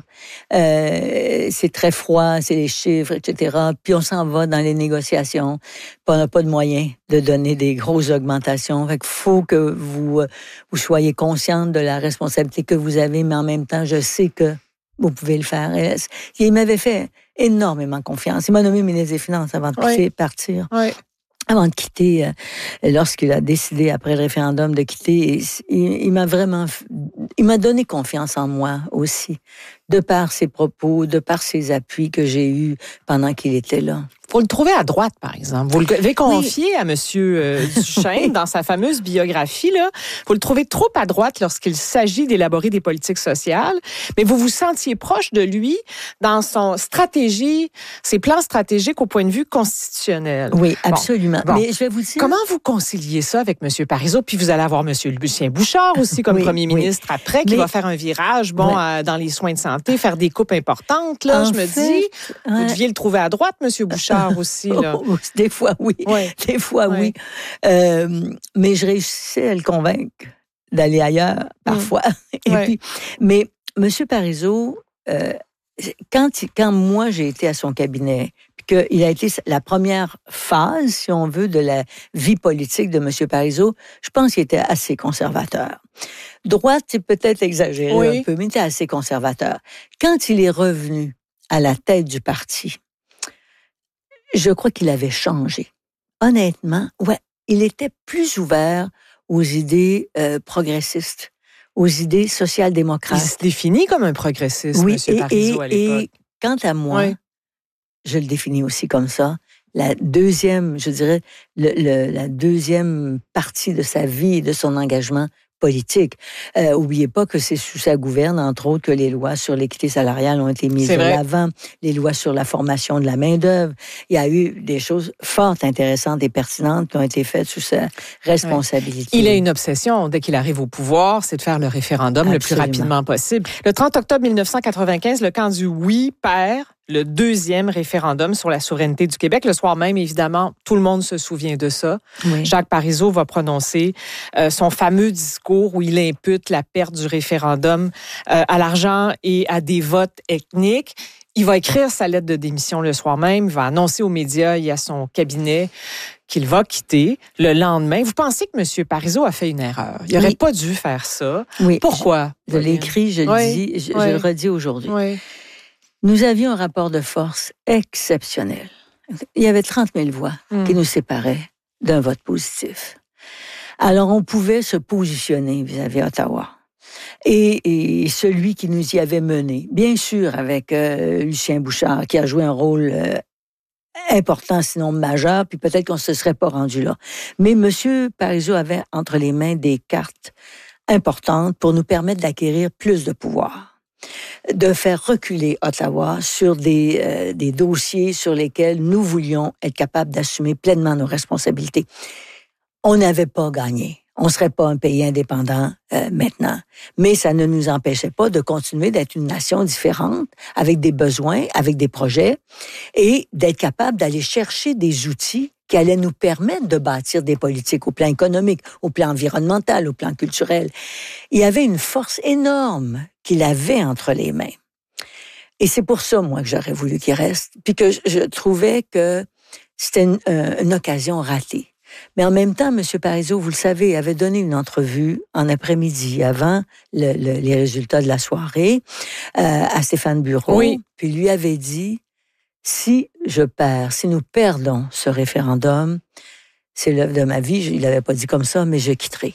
Euh, c'est très froid, c'est les chiffres, et cetera. Puis on s'en va dans les négociations. Puis on n'a pas de moyens de donner des grosses augmentations. Fait qu'il faut que vous, vous soyez consciente de la responsabilité que vous avez, mais en même temps, je sais que vous pouvez le faire. Et il m'avait fait énormément confiance. Il m'a nommé ministre des Finances avant de oui. partir. Oui. Avant de quitter, euh, lorsqu'il a décidé, après le référendum, de quitter, il, il m'a vraiment... Il m'a donné confiance en moi aussi, de par ses propos, de par ses appuis que j'ai eus pendant qu'il était là. Faut le trouver à droite, par exemple. Vous l'avez confié oui. à M. Euh, Duchesne dans sa fameuse biographie. Là. Faut le trouver trop à droite lorsqu'il s'agit d'élaborer des politiques sociales, mais vous vous sentiez proche de lui dans son stratégie, ses plans stratégiques au point de vue constitutionnel. Oui, absolument. Bon. Bon. Mais je vais vous dire... Comment vous conciliez ça avec M. Parizeau? Puis vous allez avoir M. Lucien Bouchard aussi comme oui, premier ministre oui. après, qui mais... va faire un virage bon, oui. euh, dans les soins de santé, faire des coupes importantes. Là, en je me fait, dis, ouais. vous deviez le trouver à droite, M. Bouchard. Aussi, là. Oh, des fois, oui. Ouais. Des fois, ouais. oui. Euh, mais je réussissais à le convaincre d'aller ailleurs, parfois. Mmh. Et ouais. puis, mais M. Parizeau, euh, quand, quand moi, j'ai été à son cabinet, puis qu'il a été la première phase, si on veut, de la vie politique de M. Parizeau, je pense qu'il était assez conservateur. Droite, c'est peut-être exagéré oui. un peu, mais il était assez conservateur. Quand il est revenu à la tête du parti, je crois qu'il avait changé. Honnêtement, ouais, il était plus ouvert aux idées euh, progressistes, aux idées social-démocrates. Il se définit comme un progressiste, oui, M. Parizeau, et, à l'époque. Et quant à moi, oui. je le définis aussi comme ça. La deuxième, je dirais, le, le, la deuxième partie de sa vie et de son engagement politique. Euh, oubliez pas que c'est sous sa gouverne, entre autres, que les lois sur l'équité salariale ont été mises de l'avant, les lois sur la formation de la main-d'œuvre. Il y a eu des choses fort intéressantes et pertinentes qui ont été faites sous sa responsabilité. Oui. Il a une obsession, dès qu'il arrive au pouvoir, c'est de faire le référendum Absolument. le plus rapidement possible. Le trente octobre mille neuf cent quatre-vingt-quinze, le camp du oui perd le deuxième référendum sur la souveraineté du Québec. Le soir même, évidemment, tout le monde se souvient de ça. Oui. Jacques Parizeau va prononcer euh, son fameux discours où il impute la perte du référendum euh, à l'argent et à des votes ethniques. Il va écrire sa lettre de démission le soir même. Il va annoncer aux médias et à son cabinet qu'il va quitter le lendemain. Vous pensez que M. Parizeau a fait une erreur? Il n'aurait oui. pas dû faire ça. Oui. Pourquoi? Je, je l'ai écrit, je le oui. dis, je, oui. je le redis aujourd'hui. Oui. Nous avions un rapport de force exceptionnel. Il y avait trente mille voix mmh. qui nous séparaient d'un vote positif. Alors, on pouvait se positionner vis-à-vis Ottawa. Et, et celui qui nous y avait mené, bien sûr avec euh, Lucien Bouchard, qui a joué un rôle euh, important, sinon majeur, puis peut-être qu'on ne se serait pas rendu là. Mais M. Parizeau avait entre les mains des cartes importantes pour nous permettre d'acquérir plus de pouvoir, de faire reculer Ottawa sur des, euh, des dossiers sur lesquels nous voulions être capables d'assumer pleinement nos responsabilités. On n'avait pas gagné. On ne serait pas un pays indépendant euh, maintenant. Mais ça ne nous empêchait pas de continuer d'être une nation différente, avec des besoins, avec des projets, et d'être capable d'aller chercher des outils qui allaient nous permettre de bâtir des politiques au plan économique, au plan environnemental, au plan culturel. Il y avait une force énorme qu'il avait entre les mains. Et c'est pour ça, moi, que j'aurais voulu qu'il reste, puis que je trouvais que c'était une, euh, une occasion ratée. Mais en même temps, M. Parizeau, vous le savez, avait donné une entrevue en après-midi avant le, le, les résultats de la soirée euh, à Stéphane Bureau. Oui. Puis lui avait dit, si je perds, si nous perdons ce référendum, c'est l'œuvre de ma vie. Il l'avait pas dit comme ça, mais je quitterai.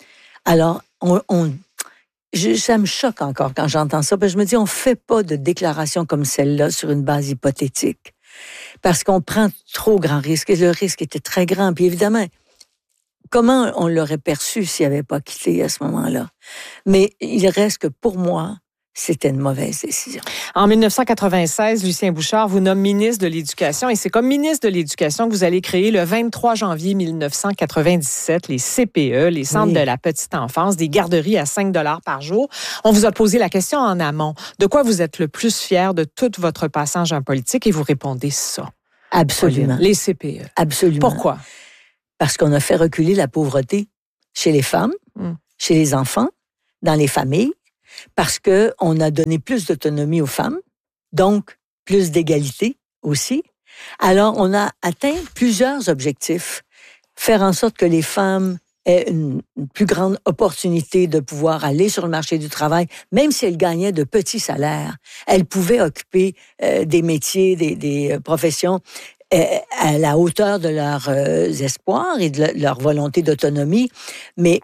Alors, on, on je, ça me choque encore quand j'entends ça, parce que je me dis, on fait pas de déclaration comme celle-là sur une base hypothétique. Parce qu'on prend trop grand risque, et le risque était très grand. Puis évidemment, comment on l'aurait perçu s'il n'avait pas quitté à ce moment-là? Mais il reste que pour moi, c'était une mauvaise décision. En dix-neuf cent quatre-vingt-seize, Lucien Bouchard vous nomme ministre de l'Éducation et c'est comme ministre de l'Éducation que vous allez créer le vingt-trois janvier dix-neuf cent quatre-vingt-dix-sept les C P E, les centres oui. de la petite enfance, des garderies à cinq dollars par jour. On vous a posé la question en amont. De quoi vous êtes le plus fier de tout votre passage en politique et vous répondez ça. Absolument. Les C P E. Absolument. Pourquoi? Parce qu'on a fait reculer la pauvreté chez les femmes, mm. chez les enfants, dans les familles. Parce que on a donné plus d'autonomie aux femmes, donc plus d'égalité aussi. Alors, on a atteint plusieurs objectifs. Faire en sorte que les femmes aient une, une plus grande opportunité de pouvoir aller sur le marché du travail, même si elles gagnaient de petits salaires. Elles pouvaient occuper euh, des métiers, des, des euh, professions euh, à la hauteur de leurs euh, espoirs et de le, leur volonté d'autonomie, mais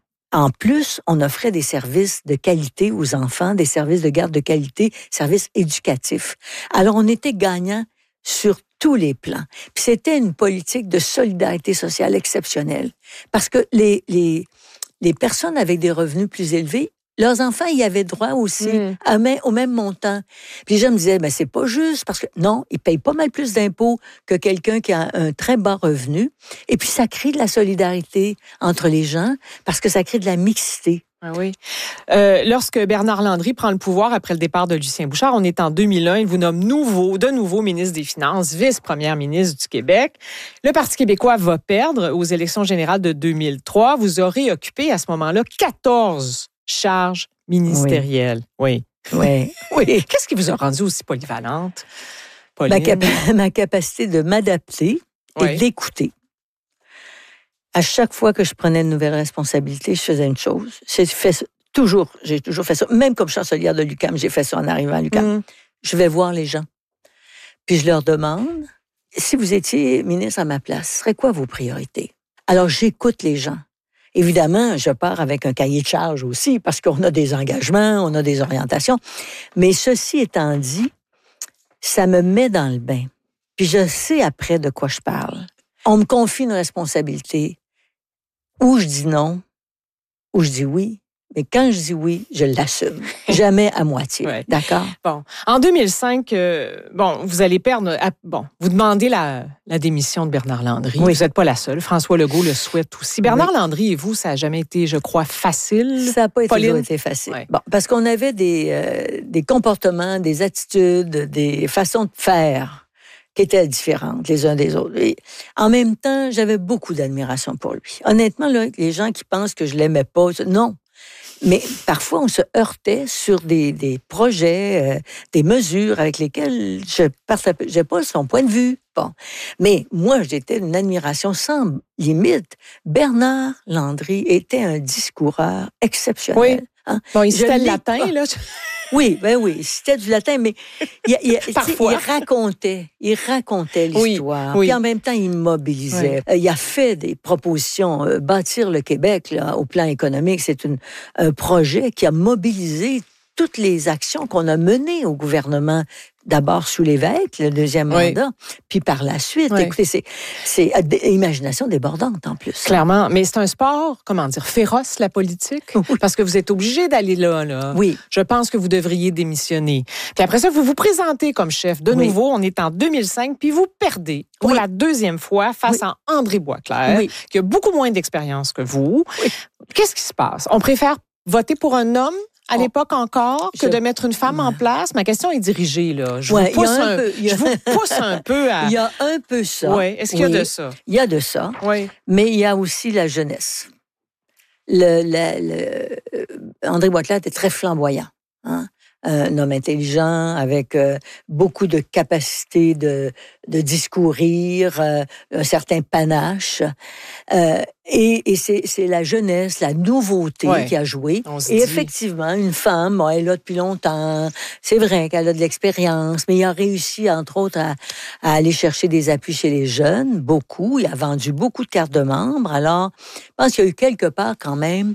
en plus, on offrait des services de qualité aux enfants, des services de garde de qualité, services éducatifs. Alors, on était gagnant sur tous les plans. Puis c'était une politique de solidarité sociale exceptionnelle. Parce que les, les, les personnes avec des revenus plus élevés, leurs enfants y avaient droit aussi mmh. à même, au même montant. Puis les gens me disaient, mais c'est pas juste, parce que non, ils payent pas mal plus d'impôts que quelqu'un qui a un très bas revenu. Et puis ça crée de la solidarité entre les gens, parce que ça crée de la mixité. Ah oui. Euh, lorsque Bernard Landry prend le pouvoir après le départ de Lucien Bouchard, on est en deux mille un, il vous nomme nouveau, de nouveau ministre des Finances, vice-première ministre du Québec. Le Parti québécois va perdre aux élections générales de deux mille trois. Vous aurez occupé à ce moment-là quatorze charges ministérielles. Oui. Oui. Oui. oui. Qu'est-ce qui vous a rendu aussi polyvalente, Pauline? Ma, cap- ma capacité de m'adapter oui. et d'écouter. À chaque fois que je prenais une nouvelle responsabilité, je faisais une chose. J'ai fait ça, toujours, j'ai toujours fait ça. Même comme chancelière de l'U Q A M, j'ai fait ça en arrivant à l'U Q A M. Mm. Je vais voir les gens. Puis je leur demande, si vous étiez ministre à ma place, ce serait quoi vos priorités? Alors, j'écoute les gens. Évidemment, je pars avec un cahier de charge aussi, parce qu'on a des engagements, on a des orientations. Mais ceci étant dit, ça me met dans le bain. Puis je sais après de quoi je parle. On me confie une responsabilité. Ou je dis non, ou je dis oui. Mais quand je dis oui, je l'assume. Jamais à moitié. Ouais. D'accord? Bon. En deux mille cinq, euh, bon, vous allez perdre... À, bon, vous demandez la, la démission de Bernard Landry. Oui. Vous n'êtes pas la seule. François Legault le souhaite aussi. Bernard oui. Landry et vous, ça n'a jamais été, je crois, facile. Ça n'a pas toujours été facile. Ouais. Bon, parce qu'on avait des, euh, des comportements, des attitudes, des façons de faire qui étaient différentes les uns des autres. Et en même temps, j'avais beaucoup d'admiration pour lui. Honnêtement, là, les gens qui pensent que je l'aimais pas, non. Mais parfois, on se heurtait sur des, des projets, euh, des mesures avec lesquelles je n'ai pas son point de vue. Bon. Mais moi, j'étais une admiration sans limite. Bernard Landry était un discoureur exceptionnel. Oui. Hein? Bon, il citait le latin, pas. là. Oui, ben oui, c'était du latin, mais il, il, il racontait, il racontait l'histoire. Oui, oui. Puis en même temps, il mobilisait. Oui. Il a fait des propositions. Euh, bâtir le Québec, là, au plan économique, c'est une, un projet qui a mobilisé toutes les actions qu'on a menées au gouvernement. D'abord sous l'évêque, le deuxième oui. mandat, puis par la suite. Oui. Écoutez, c'est, c'est imagination débordante en plus. Clairement, mais c'est un sport, comment dire, féroce, la politique, oui. parce que vous êtes obligé d'aller là, là. Oui. Je pense que vous devriez démissionner. Puis après ça, vous vous présentez comme chef. De oui. nouveau, on est en deux mille cinq, puis vous perdez pour oui. la deuxième fois face oui. à André Boisclair, oui. qui a beaucoup moins d'expérience que vous. Oui. Qu'est-ce qui se passe? On préfère voter pour un homme à oh. l'époque encore, que je... de mettre une femme en place? Ma question est dirigée, là. Je, ouais, vous, pousse un, un peu, a... je vous pousse un peu à... Il y a un peu ça. Oui. Est-ce qu'il oui. y a de ça? Il y a de ça. Oui. Mais il y a aussi la jeunesse. Le, le, le... André Boisclair était très flamboyant. Hein? un homme intelligent, avec euh, beaucoup de capacité de, de discourir, euh, un certain panache. Euh, et et c'est, c'est la jeunesse, la nouveauté ouais. qui a joué. Et dit... effectivement, une femme, bon, elle est là depuis longtemps. C'est vrai qu'elle a de l'expérience, mais il a réussi, entre autres, à, à aller chercher des appuis chez les jeunes, beaucoup. Il a vendu beaucoup de cartes de membres. Alors, je pense qu'il y a eu quelque part quand même...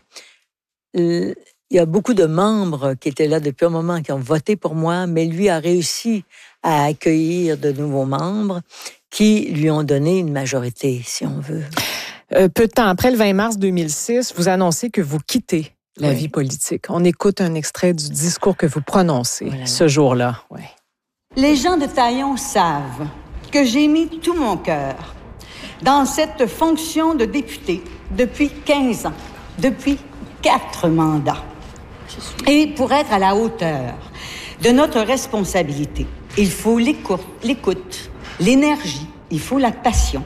Euh, il y a beaucoup de membres qui étaient là depuis un moment, qui ont voté pour moi, mais lui a réussi à accueillir de nouveaux membres qui lui ont donné une majorité, si on veut. Euh, peu de temps après, le vingt mars deux mille six, vous annoncez que vous quittez la oui. vie politique. On écoute un extrait du discours que vous prononcez voilà. ce jour-là. Ouais. Les gens de Taillon savent que j'ai mis tout mon cœur dans cette fonction de député depuis quinze ans, depuis quatre mandats. Et pour être à la hauteur de notre responsabilité, il faut l'écoute, l'écoute, l'énergie, il faut la passion.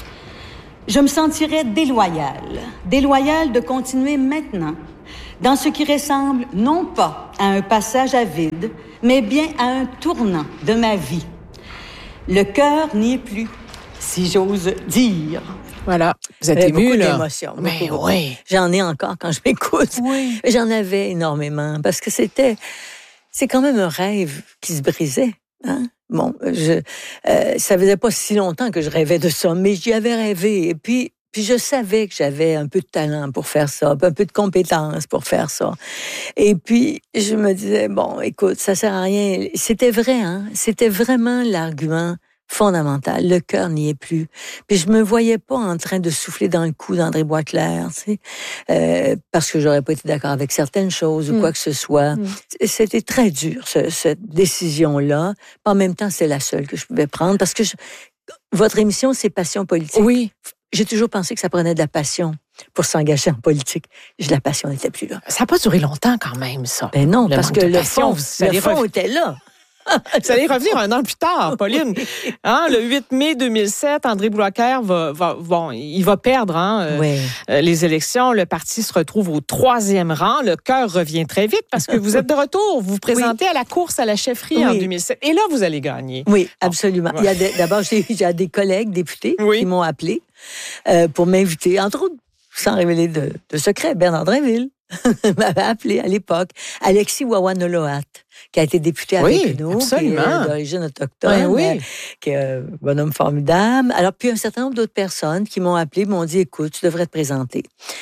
Je me sentirais déloyale, déloyale de continuer maintenant dans ce qui ressemble non pas à un passage à vide, mais bien à un tournant de ma vie. Le cœur n'y est plus, si j'ose dire. Voilà, vous êtes ému, beaucoup là. d'émotions. Mais beaucoup. oui. J'en ai encore quand je m'écoute. Oui. J'en avais énormément parce que c'était, c'est quand même un rêve qui se brisait. Hein? Bon, je, euh, ça faisait pas si longtemps que je rêvais de ça, mais j'y avais rêvé. Et puis, puis je savais que j'avais un peu de talent pour faire ça, un peu de compétences pour faire ça. Et puis, je me disais, bon, écoute, ça sert à rien. C'était vrai, hein? C'était vraiment l'argument fondamental. Le cœur n'y est plus. Puis je me voyais pas en train de souffler dans le cou d'André Boisclair, tu sais, euh, parce que j'aurais pas été d'accord avec certaines choses ou mm. quoi que ce soit. Mm. C'était très dur, ce, cette décision-là. En même temps, c'est la seule que je pouvais prendre parce que je... votre émission, c'est Passion politique. Oui. J'ai toujours pensé que ça prenait de la passion pour s'engager en politique. La passion n'était plus là. Ça n'a pas duré longtemps quand même, ça. Ben non, le parce que le passion, fond, le fond était là. Vous allez revenir un an plus tard, Pauline. Hein, le huit mai deux mille sept, André Boisclair va, va, bon, il va perdre hein, euh, oui. euh, les élections. Le parti se retrouve au troisième rang. Le cœur revient très vite parce que vous êtes de retour. Vous vous présentez oui. à la course à la chefferie oui. en deux mille sept. Et là, vous allez gagner. Oui, absolument. Bon. Il y a de, d'abord, j'ai, j'ai des collègues députés oui. qui m'ont appelé euh, pour m'inviter, entre autres, sans révéler de, de secret, Bernard Drinville m'avait appelé à l'époque. Alexis Wawanoloat, qui a été député oui, avec nous, absolument. qui est d'origine autochtone, oui, oui. Euh, qui est un bonhomme formidable. Alors, puis un certain nombre d'autres personnes qui m'ont appelé, m'ont dit, écoute, tu devrais te présenter.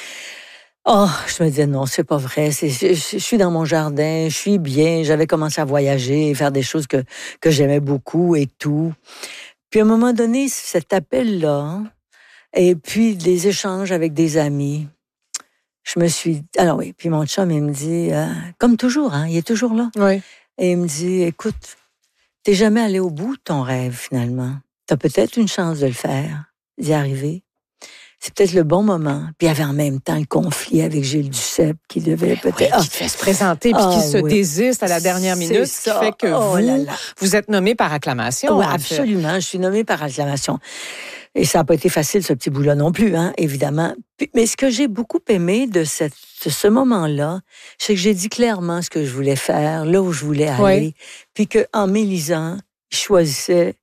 Oh, je me disais, non, c'est pas vrai. C'est, je, je suis dans mon jardin, je suis bien, j'avais commencé à voyager, faire des choses que, que j'aimais beaucoup et tout. Puis à un moment donné, cet appel-là, et puis des échanges avec des amis, je me suis... Alors oui, puis mon chum, il me dit, euh, comme toujours, hein, il est toujours là. Oui. Et il me dit, écoute, t'es jamais allé au bout de ton rêve, finalement. T'as peut-être une chance de le faire, d'y arriver. C'est peut-être le bon moment. Puis il y avait en même temps le conflit avec Gilles Duceppe qui devait peut-être... Oui, qui fait se présenter puis ah, qui se oui. désiste à la dernière minute, c'est ce qui fait que oh, vous, là, là. vous êtes nommé par acclamation. Oui, absolument. Je suis nommée par acclamation. Et ça n'a pas été facile, ce petit bout-là non plus, hein, évidemment. Mais ce que j'ai beaucoup aimé de, cette, de ce moment-là, c'est que j'ai dit clairement ce que je voulais faire, là où je voulais aller, oui. Puis qu'en m'élisant, je choisissais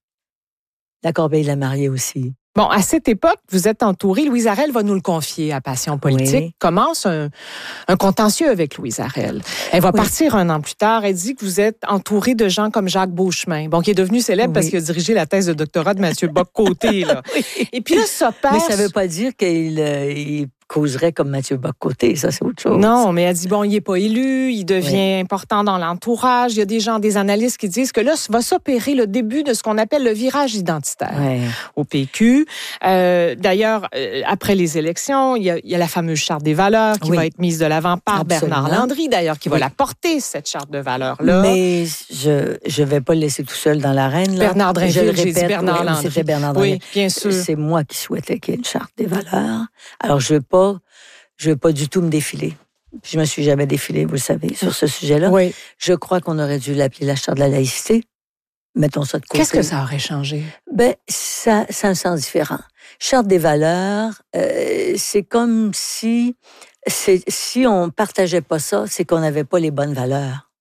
la Corbeille-Lamarrié aussi. Bon, à cette époque, vous êtes entouré. Louise Arel va nous le confier à Passion politique. Oui. Commence un, un contentieux avec Louise Arel. Elle va oui. partir un an plus tard. Elle dit que vous êtes entouré de gens comme Jacques Beauchemin, bon, qui est devenu célèbre oui. parce qu'il a dirigé la thèse de doctorat de Mathieu Bock-Côté. Là. oui. Et puis là, ça passe... Mais ça ne veut pas dire qu'il euh, il causerait comme Mathieu Bock-Côté. Ça, c'est autre chose. Non, mais elle dit, bon, il n'est pas élu, il devient oui. important dans l'entourage. Il y a des gens, des analystes qui disent que là, va s'opérer le début de ce qu'on appelle le virage identitaire oui. au P Q. Euh, d'ailleurs, euh, après les élections, il y, a, il y a la fameuse charte des valeurs qui oui. va être mise de l'avant par Absolument. Bernard Landry, d'ailleurs, qui oui. va la porter, cette charte de valeurs-là. Mais je ne vais pas le laisser tout seul dans l'arène. Là. Bernard Drinville, j'ai dit Bernard oui, Landry. C'était Bernard Drinville. Oui, bien sûr. C'est moi qui souhaitais qu'il y ait une charte des valeurs. Alors, je ne veux pas Je ne veux pas du tout me défiler. Je ne me suis jamais défilée, vous le savez, sur ce sujet-là. Oui. Je crois qu'on aurait dû l'appeler la charte de la laïcité. Mettons ça de côté. Qu'est-ce que ça aurait changé? Ben, ça, ça a un sens différent. Charte des valeurs, euh, c'est comme si, c'est, si on ne partageait pas ça, c'est qu'on n'avait pas les bonnes valeurs.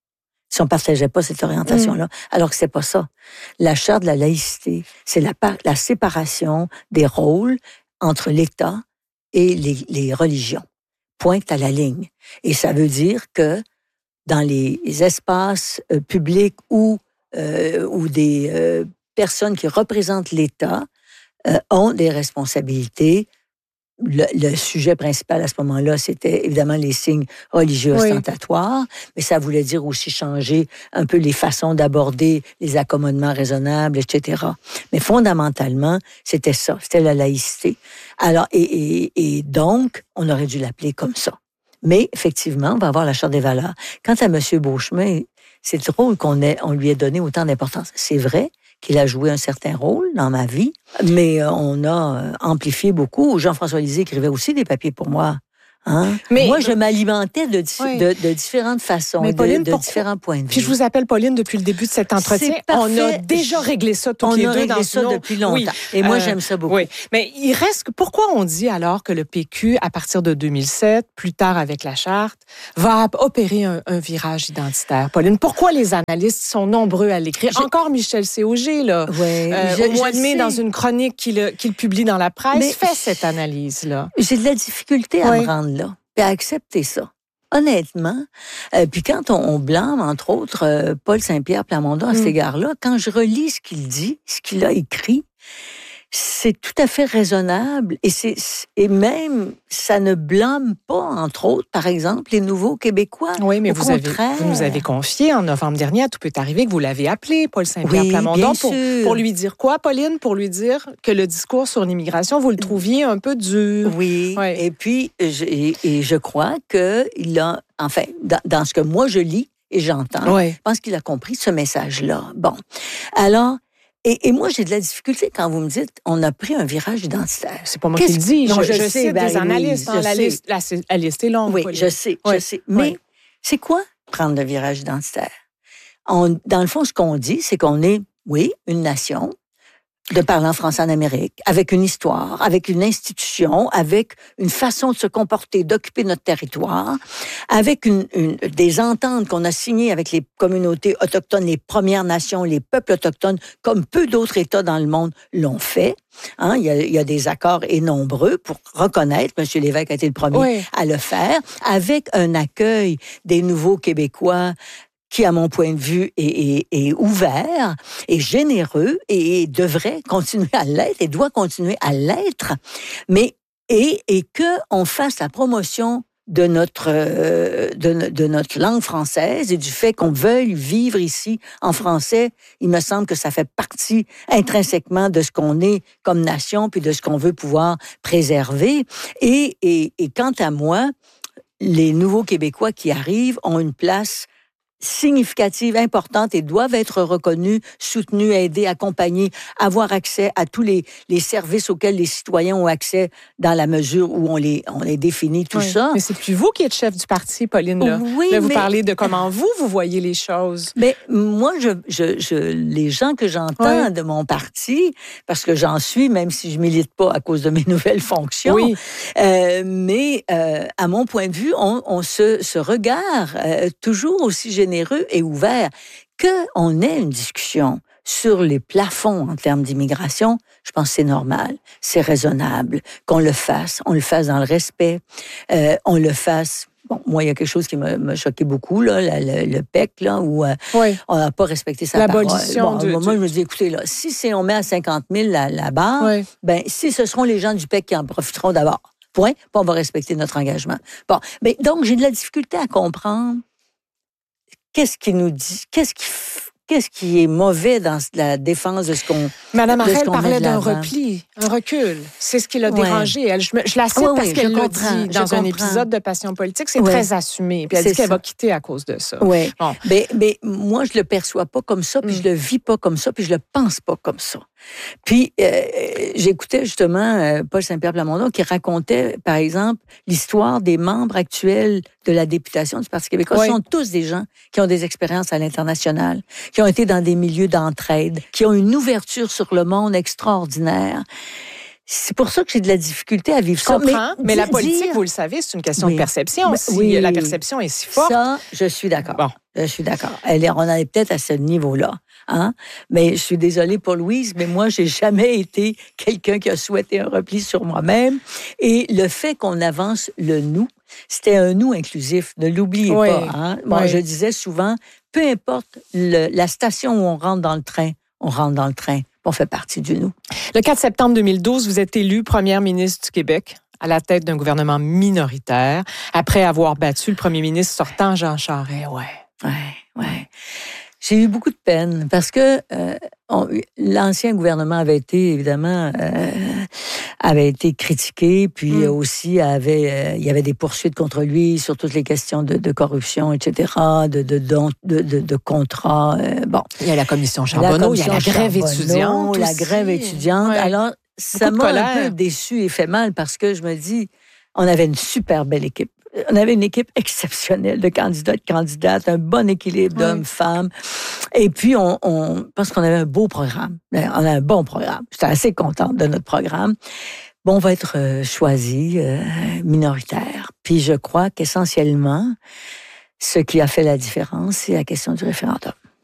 si on partageait pas cette orientation-là. Mmh. Alors que c'est pas ça. La charte de la laïcité, c'est la, la séparation des rôles entre l'État et les, les religions. Pointe à la ligne. Et ça veut dire que dans les espaces euh, publics où, euh, où des euh, personnes qui représentent l'État euh, ont des responsabilités, Le, le sujet principal à ce moment-là, c'était évidemment les signes religieux oui. ostentatoires, mais ça voulait dire aussi changer un peu les façons d'aborder les accommodements raisonnables, et cetera. Mais fondamentalement, c'était ça, c'était la laïcité. Alors, et, et, et donc, on aurait dû l'appeler comme ça. Mais effectivement, on va avoir la Charte des valeurs. Quant à M. Beauchemin, c'est drôle qu'on ait, on lui ait donné autant d'importance. C'est vrai qu'il a joué un certain rôle dans ma vie, mais on a amplifié beaucoup. Jean-François Lisée écrivait aussi des papiers pour moi. Hein? Mais, moi, je m'alimentais de, oui. de, de différentes façons, mais Pauline, de, de différents points de vue. Puis je vous appelle Pauline depuis le début de cet entretien. On a déjà réglé ça toutes on les deux. On a réglé dans ça nos... depuis longtemps. Oui. Et moi, euh, j'aime ça beaucoup. Oui. Mais il reste... Pourquoi on dit alors que le P Q, à partir de deux mille sept, plus tard avec la Charte, va opérer un, un virage identitaire? Pauline, pourquoi les analystes sont nombreux à l'écrire? Je... Encore Michel C O G, là, oui, euh, je, au mois de mai, sais. dans une chronique qu'il, qu'il publie dans la presse, Mais fait cette analyse-là. J'ai de la difficulté à oui. me rendre là. Puis à accepter ça. Honnêtement, euh, puis quand on, on blâme, entre autres, euh, Paul Saint-Pierre Plamondon à mm. cet égard-là, quand je relis ce qu'il dit, ce qu'il a écrit, c'est tout à fait raisonnable et, c'est, et même, ça ne blâme pas, entre autres, par exemple, les nouveaux Québécois. Oui, mais Au vous, contraire. avez, vous nous avez confié en novembre dernier, tout peut arriver, que vous l'avez appelé, Paul Saint-Pierre oui, Plamondon, pour, pour lui dire quoi, Pauline? Pour lui dire que le discours sur l'immigration, vous le trouviez un peu dur. Oui, oui. Et puis, je, et, et je crois qu'il a, enfin, dans, dans ce que moi je lis et j'entends, oui. je pense qu'il a compris ce message-là. Bon, alors... Et, et moi, j'ai de la difficulté quand vous me dites on a pris un virage identitaire. C'est pas moi qui le dis. Non, je, je, je sais, cite des analystes. Hein, la, liste, la, la liste est longue. Oui, je sais, oui. je sais. Mais oui. c'est quoi prendre le virage identitaire? On, dans le fond, ce qu'on dit, c'est qu'on est, oui, une nation de parler en français en Amérique, avec une histoire, avec une institution, avec une façon de se comporter, d'occuper notre territoire, avec une, une, des ententes qu'on a signées avec les communautés autochtones, les Premières Nations, les peuples autochtones, comme peu d'autres États dans le monde l'ont fait. Hein, il y a, il y a des accords et nombreux pour reconnaître, M. Lévesque a été le premier oui. à le faire, avec un accueil des nouveaux Québécois qui, à mon point de vue, est, est, est ouvert, est généreux et devrait continuer à l'être et doit continuer à l'être, mais et, et qu'on fasse la promotion de notre, euh, de, de notre langue française et du fait qu'on veuille vivre ici en français. Il me semble que ça fait partie intrinsèquement de ce qu'on est comme nation puis de ce qu'on veut pouvoir préserver. Et, et, et quant à moi, les nouveaux Québécois qui arrivent ont une place significatives, importantes et doivent être reconnues, soutenues, aidées, accompagnées, avoir accès à tous les, les services auxquels les citoyens ont accès dans la mesure où on les, on les définit, tout oui. ça. Mais c'est plus vous qui êtes chef du parti, Pauline. Là, oui, là vous mais... parlez de comment vous, vous voyez les choses. Mais moi, je, je, je, les gens que j'entends oui. de mon parti, parce que j'en suis, même si je milite pas à cause de mes nouvelles fonctions, oui. euh, mais euh, à mon point de vue, on, on se, se regarde euh, toujours aussi généreux et ouvert, qu'on ait une discussion sur les plafonds en termes d'immigration, je pense que c'est normal, c'est raisonnable qu'on le fasse, on le fasse dans le respect, euh, on le fasse. Bon, moi, il y a quelque chose qui m'a, m'a choqué beaucoup, là, le, le P E C, là, où euh, oui. on n'a pas respecté sa L'abolition parole. Bon, de, moi, de... je me dis, écoutez, là, si c'est, on met à cinquante mille la, la barre, oui. ben, si ce seront les gens du P E C qui en profiteront d'abord, point, puis on va respecter notre engagement. Bon, mais donc, j'ai de la difficulté à comprendre qu'est-ce qui nous dit, qu'est-ce qui, qu'est-ce qui est mauvais dans la défense de ce qu'on. Madame Arel parlait d'un repli, un recul. C'est ce qui l'a ouais. dérangé. Elle, je, je la cite oui, parce oui, qu'elle l'a dit dans je un comprends. épisode de Passion politique. C'est oui. très assumé. Puis elle c'est dit qu'elle ça. va quitter à cause de ça. Oui. Bon. Mais, mais moi, je le perçois pas comme ça, puis mm. je le vis pas comme ça, puis je le pense pas comme ça. Puis, euh, j'écoutais justement euh, Paul Saint-Pierre Plamondon qui racontait, par exemple, l'histoire des membres actuels de la députation du Parti québécois. Oui. Ce sont tous des gens qui ont des expériences à l'international, qui ont été dans des milieux d'entraide, qui ont une ouverture sur le monde extraordinaire. C'est pour ça que j'ai de la difficulté à vivre je ça. Comprends, mais, mais la politique, dire... vous le savez, c'est une question oui. de perception. Si oui. la perception est si forte... Ça, je suis d'accord. Bon. Je suis d'accord. Elle est, on en est peut-être à ce niveau-là. Hein? Mais je suis désolée pour Louise, mais moi, j'ai jamais été quelqu'un qui a souhaité un repli sur moi-même. Et le fait qu'on avance le nous, c'était un nous inclusif. Ne l'oubliez oui. pas. Hein? Moi, oui. je disais souvent, peu importe le, la station où on rentre dans le train, on rentre dans le train. On fait partie du nous. Le quatre septembre deux mille douze, vous êtes élue première ministre du Québec à la tête d'un gouvernement minoritaire après avoir battu le premier ministre sortant Jean Charest. Ouais. Ouais, ouais. J'ai eu beaucoup de peine parce que euh, on, l'ancien gouvernement avait été, évidemment, euh, avait été critiqué, puis mm. aussi avait, euh, il y avait des poursuites contre lui sur toutes les questions de, de corruption, et cetera, de, de, de, de, de, de contrats. Euh, bon. Il y a la commission Charbonneau, il y a la grève étudiante. La grève étudiante. Ouais. Alors, ça m'a un peu déçue et fait mal parce que je me dis, on avait une super belle équipe. On avait une équipe exceptionnelle de candidats, de candidates, un bon équilibre oui. d'hommes, femmes. Et puis, on, on parce qu'on avait un beau programme. On a un bon programme. J'étais assez contente de notre programme. Bon, on va être euh, choisi euh, minoritaire. Puis, je crois qu'essentiellement, ce qui a fait la différence, c'est la question du référendum.